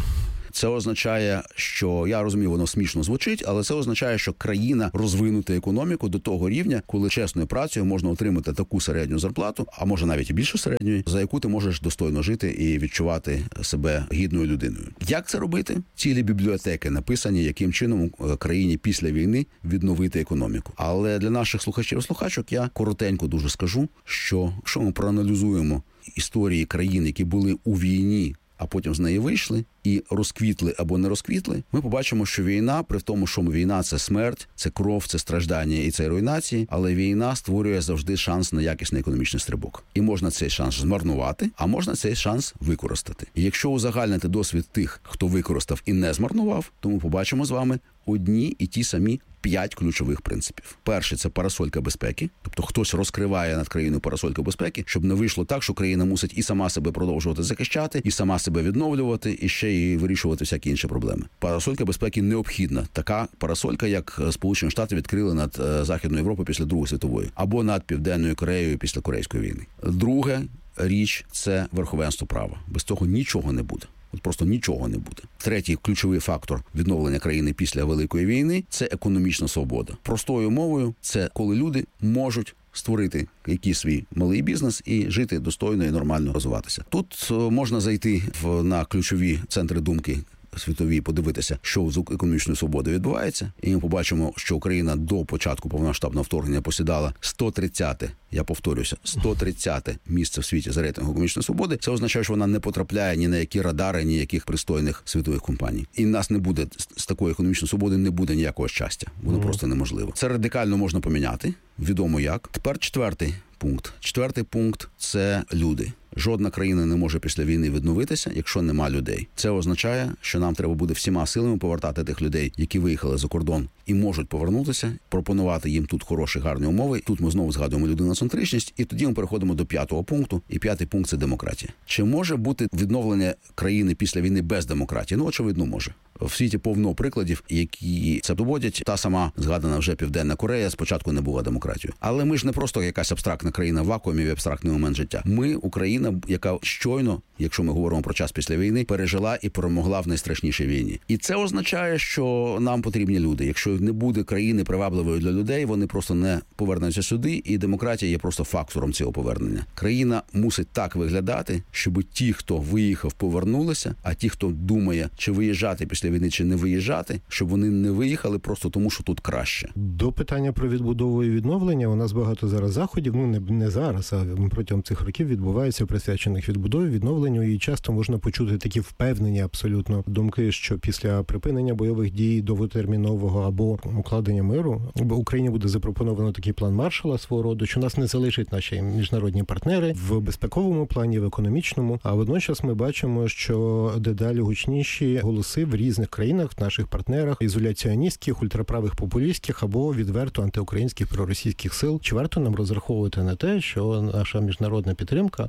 Це означає, що, я розумію, воно смішно звучить, але це означає, що країна розвинути економіку до того рівня, коли чесною працею можна отримати таку середню зарплату, а може навіть і більше середньої, за яку ти можеш достойно жити і відчувати себе гідною людиною. Як це робити? Цілі бібліотеки написані, яким чином країні після війни відновити економіку. Але для наших слухачів і слухачок я коротенько дуже скажу, що якщо ми проаналізуємо історії країн, які були у війні, а потім з неї вийшли і розквітли або не розквітли, ми побачимо, що війна, при тому, що війна – це смерть, це кров, це страждання і це руйнації, але війна створює завжди шанс на якісний економічний стрибок. І можна цей шанс змарнувати, а можна цей шанс використати. І якщо узагальнити досвід тих, хто використав і не змарнував, то ми побачимо з вами одні і ті самі п'ять ключових принципів. Перший – це парасолька безпеки. Тобто хтось розкриває над країною парасольку безпеки, щоб не вийшло так, що країна мусить і сама себе продовжувати захищати, і сама себе відновлювати, і ще й вирішувати всякі інші проблеми. Парасолька безпеки необхідна. Така парасолька, як Сполучені Штати відкрили над Західною Європою після Другої світової, або над Південною Кореєю після Корейської війни. Друге річ – це верховенство права. Без цього нічого не буде. От просто нічого не буде. Третій ключовий фактор відновлення країни після Великої війни – це економічна свобода. Простою мовою – це коли люди можуть створити якийсь свій малий бізнес і жити достойно і нормально розвиватися. Тут можна зайти в, на ключові центри думки світові, подивитися, що з економічною свободою відбувається, і ми побачимо, що Україна до початку повномасштабного вторгнення посідала сто тридцяте, я повторюся, сто тридцяте місце в світі за рейтингом економічної свободи. Це означає, що вона не потрапляє ні на які радари, ні яких пристойних світових компаній. І в нас не буде, з такої економічної свободи не буде ніякого щастя. Воно mm. просто неможливо. Це радикально можна поміняти, відомо як. Тепер четвертий пункт. Четвертий пункт – це люди. Жодна країна не може після війни відновитися, якщо нема людей. Це означає, що нам треба буде всіма силами повертати тих людей, які виїхали за кордон і можуть повернутися, пропонувати їм тут хороші, гарні умови. Тут ми знову згадуємо людиноцентричність, і тоді ми переходимо до п'ятого пункту. І п'ятий пункт – це демократія. Чи може бути відновлення країни після війни без демократії? Ну, очевидно, може. В світі повно прикладів, які це доводять. Та сама згадана вже Південна Корея спочатку не була демократією. Але ми ж не просто якась абстрактна країна в вакуумі в абстрактний момент життя. Ми Україна, яка щойно, якщо ми говоримо про час після війни, пережила і перемогла в найстрашнішій війні. І це означає, що нам потрібні люди. Якщо не буде країни привабливою для людей, вони просто не повернуться сюди, і демократія є просто фактором цього повернення. Країна мусить так виглядати, щоб ті, хто виїхав, повернулися, а ті, хто думає, чи виїжджати після війни, чи не виїжджати, щоб вони не виїхали просто тому, що тут краще. До питання про відбудову і відновлення у нас багато зараз заходів, ну не, не зараз, а протягом цих років відбувається, присвячених відбудові, відновленню, і часто можна почути такі впевнені абсолютно думки, що після припинення бойових дій довготермінового або укладення миру в Україні буде запропоновано такий план Маршалла свого роду, що нас не залишать наші міжнародні партнери в безпековому плані, в економічному, а водночас ми бачимо, що дедалі гучніші голоси в різних країнах, в наших партнерах, ізоляціоністських, ультраправих популістських або відверто антиукраїнських проросійських сил. Чи варто нам розраховувати на те, що наша міжнародна підтримка от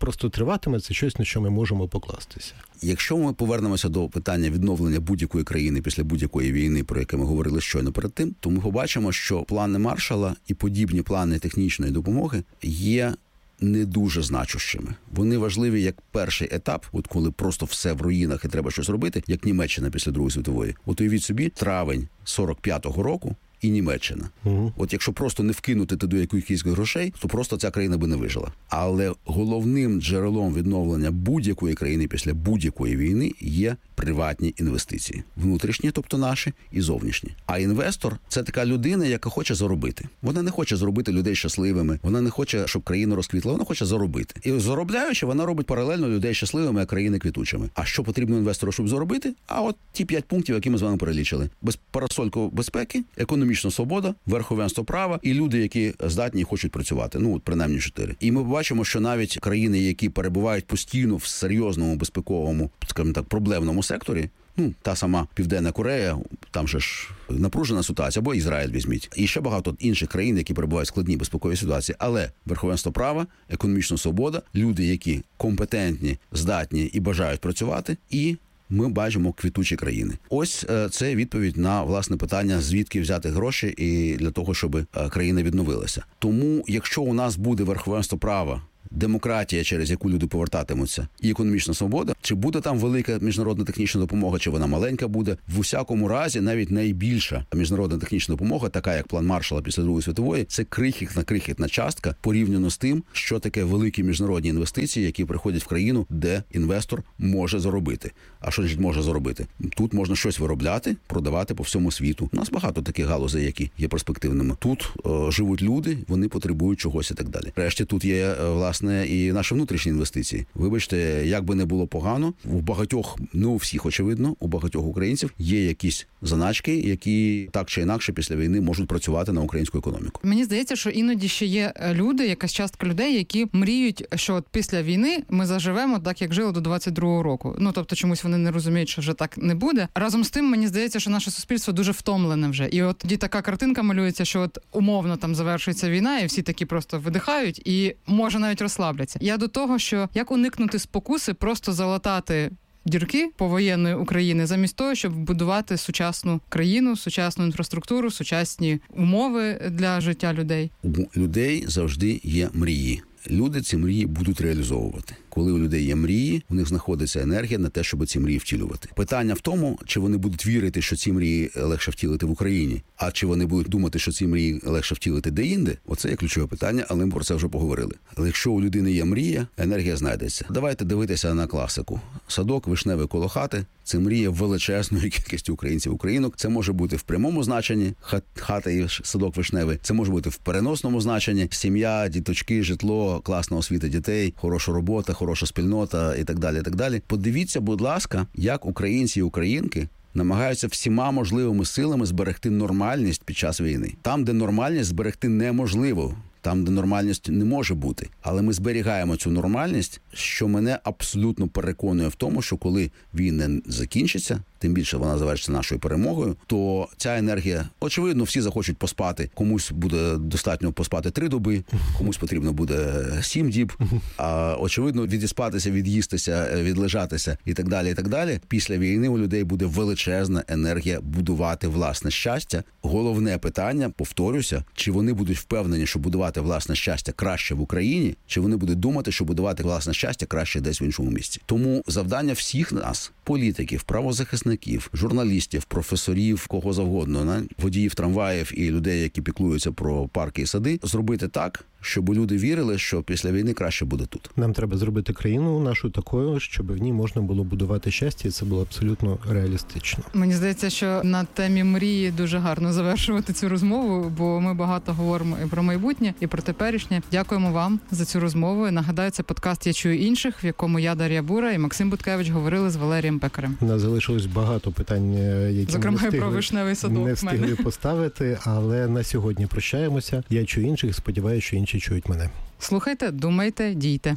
просто триватиме, це щось, на що ми можемо покластися. Якщо ми повернемося до питання відновлення будь-якої країни після будь-якої війни, про яке ми говорили щойно перед тим, то ми побачимо, що плани Маршалла і подібні плани технічної допомоги є не дуже значущими. Вони важливі як перший етап, от коли просто все в руїнах і треба щось робити, як Німеччина після Другої світової. От уявіть собі, травень сорок п'ятого року і Німеччина. Угу. От якщо просто не вкинути туди якихось грошей, то просто ця країна би не вижила. Але головним джерелом відновлення будь-якої країни після будь-якої війни є приватні інвестиції. Внутрішні, тобто наші, і зовнішні. А інвестор – це така людина, яка хоче заробити. Вона не хоче зробити людей щасливими, вона не хоче, щоб країна розквітла, вона хоче заробити. І заробляючи, вона робить паралельно людей щасливими, а країни квітучими. А що потрібно інвестору, щоб заробити? А от ті п'ять пунктів, які ми з вами перелічили. Без парасольку безпеки, економічна свобода, верховенство права і люди, які здатні і хочуть працювати. Ну, от принаймні чотири. І ми побачимо, що навіть країни, які перебувають постійно в серйозному безпековому, скажімо так, проблемному секторі, ну, та сама Південна Корея, там же ж напружена ситуація, або Ізраїль візьміть. І ще багато інших країн, які перебувають в складній безпековій ситуації. Але верховенство права, економічна свобода, люди, які компетентні, здатні і бажають працювати, і ми бачимо квітучі країни. Ось це відповідь на, власне, питання, звідки взяти гроші і для того, щоб країна відновилася. Тому, якщо у нас буде верховенство права, демократія, через яку люди повертатимуться, і економічна свобода, чи буде там велика міжнародна технічна допомога, чи вона маленька буде, в усякому разі, навіть найбільша міжнародна технічна допомога, така як план Маршалла після Другої світової, це крихітна-крихітна частка порівняно з тим, що таке великі міжнародні інвестиції, які приходять в країну, де інвестор може заробити. А що значить може заробити? Тут можна щось виробляти, продавати по всьому світу. У нас багато таких галузей, які є перспективними. Тут о, живуть люди, вони потребують чогось і так далі. Врешті тут є, власне, і наші внутрішні інвестиції. Вибачте, як би не було погано, у багатьох, не у всіх, очевидно, у багатьох українців є якісь заначки, які так чи інакше після війни можуть працювати на українську економіку. Мені здається, що іноді ще є люди, якась частка людей, які мріють, що от після війни ми заживемо так, як жили до двадцять другого року. Ну, тобто чомусь вони не розуміють, що вже так не буде. Разом з тим, мені здається, що наше суспільство дуже втомлене вже. І от тоді така картинка малюється, що от умовно там завершується війна, і всі такі просто видихають, і може навіть розслабляться. Я до того, що як уникнути спокуси, просто залатати дірки повоєнної України, замість того, щоб будувати сучасну країну, сучасну інфраструктуру, сучасні умови для життя людей. У людей завжди є мрії. Люди ці мрії будуть реалізовувати. Коли у людей є мрії, у них знаходиться енергія на те, щоб ці мрії втілювати. Питання в тому, чи вони будуть вірити, що ці мрії легше втілити в Україні, а чи вони будуть думати, що ці мрії легше втілити де-інде. Оце є ключове питання, але ми про це вже поговорили. Але якщо у людини є мрія, енергія знайдеться. Давайте дивитися на класику. Садок вишневий коло хати – це мрія величезної кількості українців, українок. Це може бути в прямому значенні – хата і садок вишневий. Це може бути в переносному значенні – сім'я, діточки, житло, класна освіта дітей, хороша робота, хороша спільнота і так далі, і так далі. Подивіться, будь ласка, як українці і українки намагаються всіма можливими силами зберегти нормальність під час війни. Там, де нормальність зберегти неможливо, там, де нормальність не може бути. Але ми зберігаємо цю нормальність, що мене абсолютно переконує в тому, що коли війна закінчиться, тим більше вона завершиться нашою перемогою, то ця енергія, очевидно, всі захочуть поспати. Комусь буде достатньо поспати три доби, комусь потрібно буде сім діб, а очевидно, відіспатися, від'їстися, відлежатися і так далі, і так далі. Після війни у людей буде величезна енергія будувати власне щастя. Головне питання, повторюся, чи вони будуть впевнені, що будувати власне щастя краще в Україні, чи вони будуть думати, що будувати власне щастя краще десь в іншому місці. Тому завдання всіх нас, політиків, правозахисників, журналістів, професорів, кого завгодно, водіїв трамваїв і людей, які піклуються про парки і сади, зробити так, щоб люди вірили, що після війни краще буде тут. Нам треба зробити країну нашу такою, щоб в ній можна було будувати щастя, і це було абсолютно реалістично. Мені здається, що на темі мрії дуже гарно завершувати цю розмову, бо ми багато говоримо і про майбутнє, і про теперішнє. Дякуємо вам за цю розмову. І нагадаю, це подкаст «Я чую інших», в якому я, Дар'я Бура, і Максим Буткевич говорили з Валерієм Пекарем. У нас залишилось багато питань, які Зокрема, ми не встигли, про вишневий садок не встигли поставити, але на сьогодні прощаємося. Я чую інших, сподіваюся, що інші чують мене. Слухайте, думайте, дійте.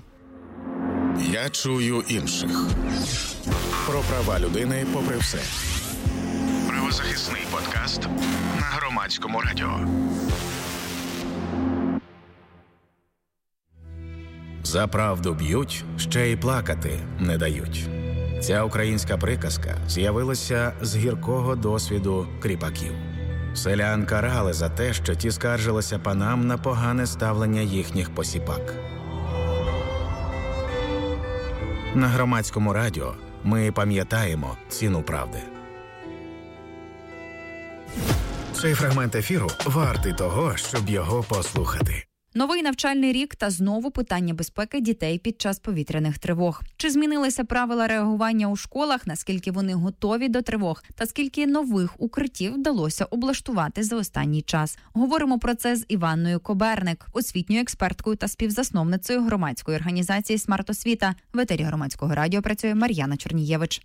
Я чую інших. Про права людини попри все. Правозахисний подкаст на Громадському радіо. За правду б'ють, ще й плакати не дають. Ця українська приказка з'явилася з гіркого досвіду кріпаків. Селян карали за те, що ті скаржилися панам на погане ставлення їхніх посіпак. На Громадському радіо ми пам'ятаємо ціну правди. Цей фрагмент ефіру вартий того, щоб його послухати. Новий навчальний рік та знову питання безпеки дітей під час повітряних тривог. Чи змінилися правила реагування у школах, наскільки вони готові до тривог, та скільки нових укриттів вдалося облаштувати за останній час? Говоримо про це з Іванною Коберник, освітньою експерткою та співзасновницею громадської організації «Смарт-освіта». В етері Громадського радіо працює Мар'яна Чорнієвич.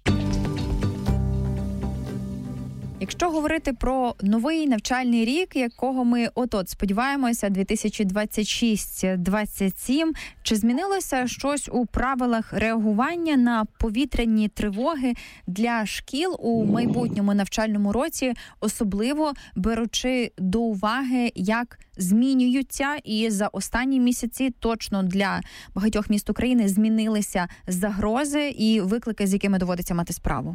Якщо говорити про новий навчальний рік, якого ми от-от сподіваємося, дві тисячі двадцять шість двадцять сім, чи змінилося щось у правилах реагування на повітряні тривоги для шкіл у майбутньому навчальному році, особливо беручи до уваги, як змінюються і за останні місяці точно для багатьох міст України змінилися загрози і виклики, з якими доводиться мати справу?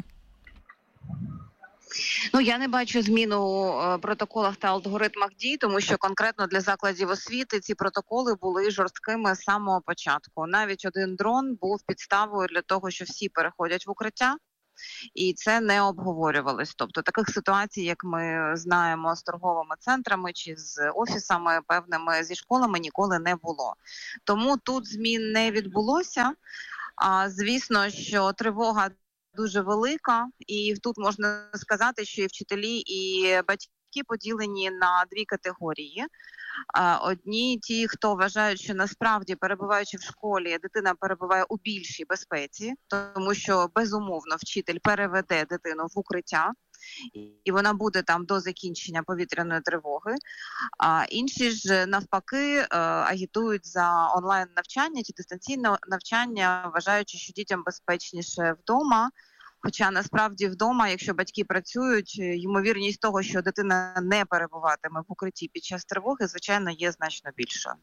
Ну, я не бачу зміну в протоколах та алгоритмах дій, тому що конкретно для закладів освіти ці протоколи були жорсткими з самого початку. Навіть один дрон був підставою для того, що всі переходять в укриття, і це не обговорювалось. Тобто таких ситуацій, як ми знаємо з торговими центрами чи з офісами певними, зі школами, ніколи не було. Тому тут змін не відбулося. А, звісно, що тривога дуже велика, і тут можна сказати, що і вчителі, і батьки поділені на дві категорії. Одні ті, хто вважають, що насправді, перебуваючи в школі, дитина перебуває у більшій безпеці, тому що, безумовно, вчитель переведе дитину в укриття, і вона буде там до закінчення повітряної тривоги. А інші ж, навпаки, агітують за онлайн-навчання чи дистанційне навчання, вважаючи, що дітям безпечніше вдома. Хоча насправді вдома, якщо батьки працюють, ймовірність того, що дитина не перебуватиме в укритті під час тривоги, звичайно, є значно більшою.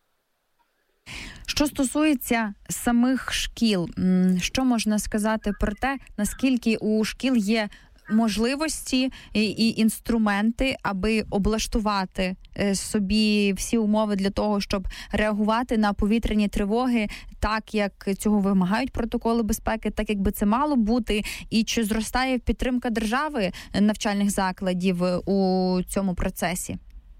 Що стосується самих шкіл, що можна сказати про те, наскільки у шкіл є можливості і інструменти, аби облаштувати собі всі умови для того, щоб реагувати на повітряні тривоги так, як цього вимагають протоколи безпеки, так, як би це мало бути, і чи зростає підтримка держави навчальних закладів у цьому процесі?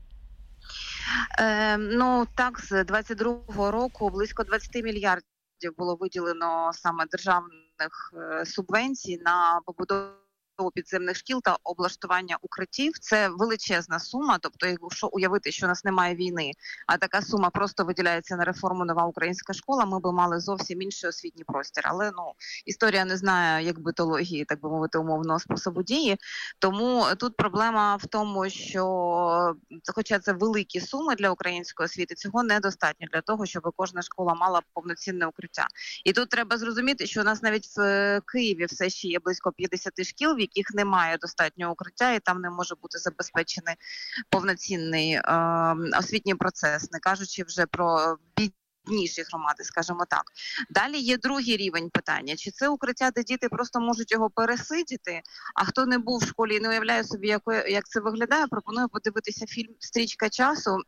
Е, ну, так, з двадцять другого року близько двадцять мільярдів було виділено саме державних е, субвенцій на побудову підземних шкіл та облаштування укриттів. Це величезна сума, тобто якщо уявити, що у нас немає війни, а така сума просто виділяється на реформу «Нова українська школа», ми би мали зовсім інший освітній простір. Але, ну, історія не знає, як битології, так би мовити, умовного способу дії. Тому тут проблема в тому, що, хоча це великі суми для української освіти, цього недостатньо для того, щоб кожна школа мала повноцінне укриття. І тут треба зрозуміти, що у нас навіть в Києві все ще є близько п'ятдесят шкіл, в яких немає достатнього укриття, і там не може бути забезпечений повноцінний е, освітній процес, не кажучи вже про бідніші громади, скажімо так. Далі є другий рівень питання. Чи це укриття, де діти просто можуть його пересидіти, а хто не був в школі і не уявляє собі, як, як це виглядає, пропоную подивитися фільм «Стрічка часу»,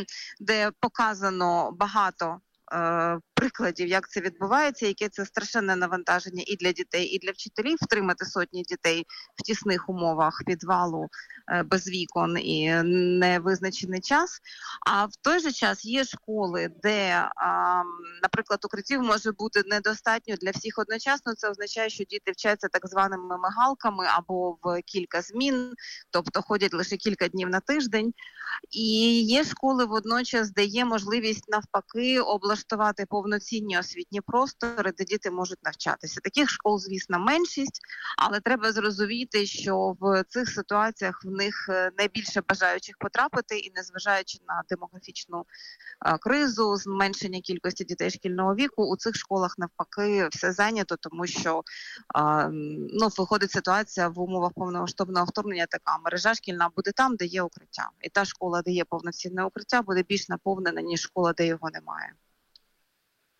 де показано багато прикладів, як це відбувається, яке це страшенне навантаження і для дітей, і для вчителів втримати сотні дітей в тісних умовах підвалу, без вікон і невизначений час. А в той же час є школи, де, наприклад, укриттів може бути недостатньо для всіх одночасно. Це означає, що діти вчаться так званими мигалками або в кілька змін, тобто ходять лише кілька днів на тиждень. І є школи водночас, де є можливість навпаки облаштувати повноцінні освітні простори, де діти можуть навчатися. Таких школ, звісно, меншість, але треба зрозуміти, що в цих ситуаціях в них найбільше бажаючих потрапити, і незважаючи на демографічну а, кризу, зменшення кількості дітей шкільного віку, у цих школах навпаки все зайнято, тому що а, ну, виходить ситуація в умовах повномасштабного вторгнення така: мережа шкільна буде там, де є укриття. І та школа, де є повноцінне укриття, буде більш наповнена, ніж школа, де його немає.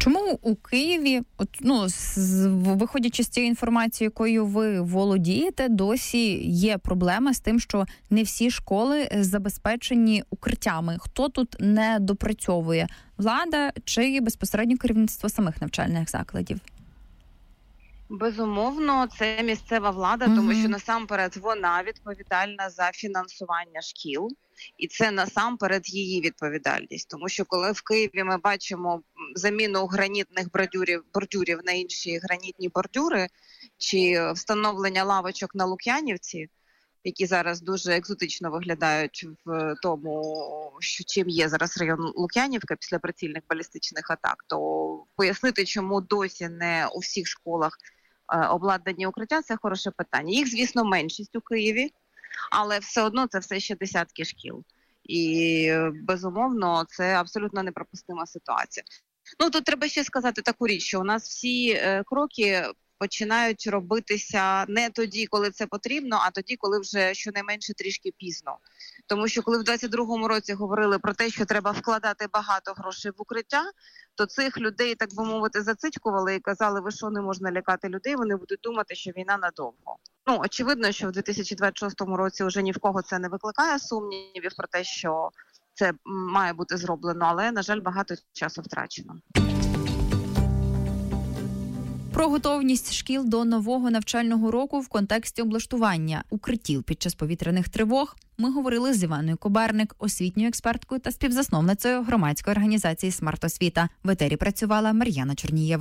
Чому у Києві, от, ну, з, виходячи з цієї інформації, якою ви володієте, досі є проблема з тим, що не всі школи забезпечені укриттями? Хто тут не допрацьовує? Влада чи безпосередньо керівництво самих навчальних закладів? Безумовно, це місцева влада, Угу. тому що насамперед вона відповідальна за фінансування шкіл. І це насамперед її відповідальність. Тому що коли в Києві ми бачимо заміну гранітних бордюрів, бордюрів на інші гранітні бордюри, чи встановлення лавочок на Лук'янівці, які зараз дуже екзотично виглядають в тому, що чим є зараз район Лук'янівка після прицільних балістичних атак, то пояснити, чому досі не у всіх школах е, обладнані укриття, це хороше питання. Їх, звісно, меншість у Києві, але все одно це все ще десятки шкіл. І, безумовно, це абсолютно неприпустима ситуація. Ну, тут треба ще сказати таку річ, що у нас всі е, кроки починають робитися не тоді, коли це потрібно, а тоді, коли вже щонайменше трішки пізно. Тому що коли в двадцять другому році говорили про те, що треба вкладати багато грошей в укриття, то цих людей, так би мовити, зацицькували і казали, ви що, не можна лякати людей, вони будуть думати, що війна надовго. Ну, очевидно, що в дві тисячі двадцять шостому році вже ні в кого це не викликає сумнівів про те, що це має бути зроблено, але, на жаль, багато часу втрачено. Про готовність шкіл до нового навчального року в контексті облаштування укриттів під час повітряних тривог ми говорили з Іваною Коберник, освітньою експерткою та співзасновницею громадської організації «Смарт-освіта». В етері працювала Мар'яна Чорнієва.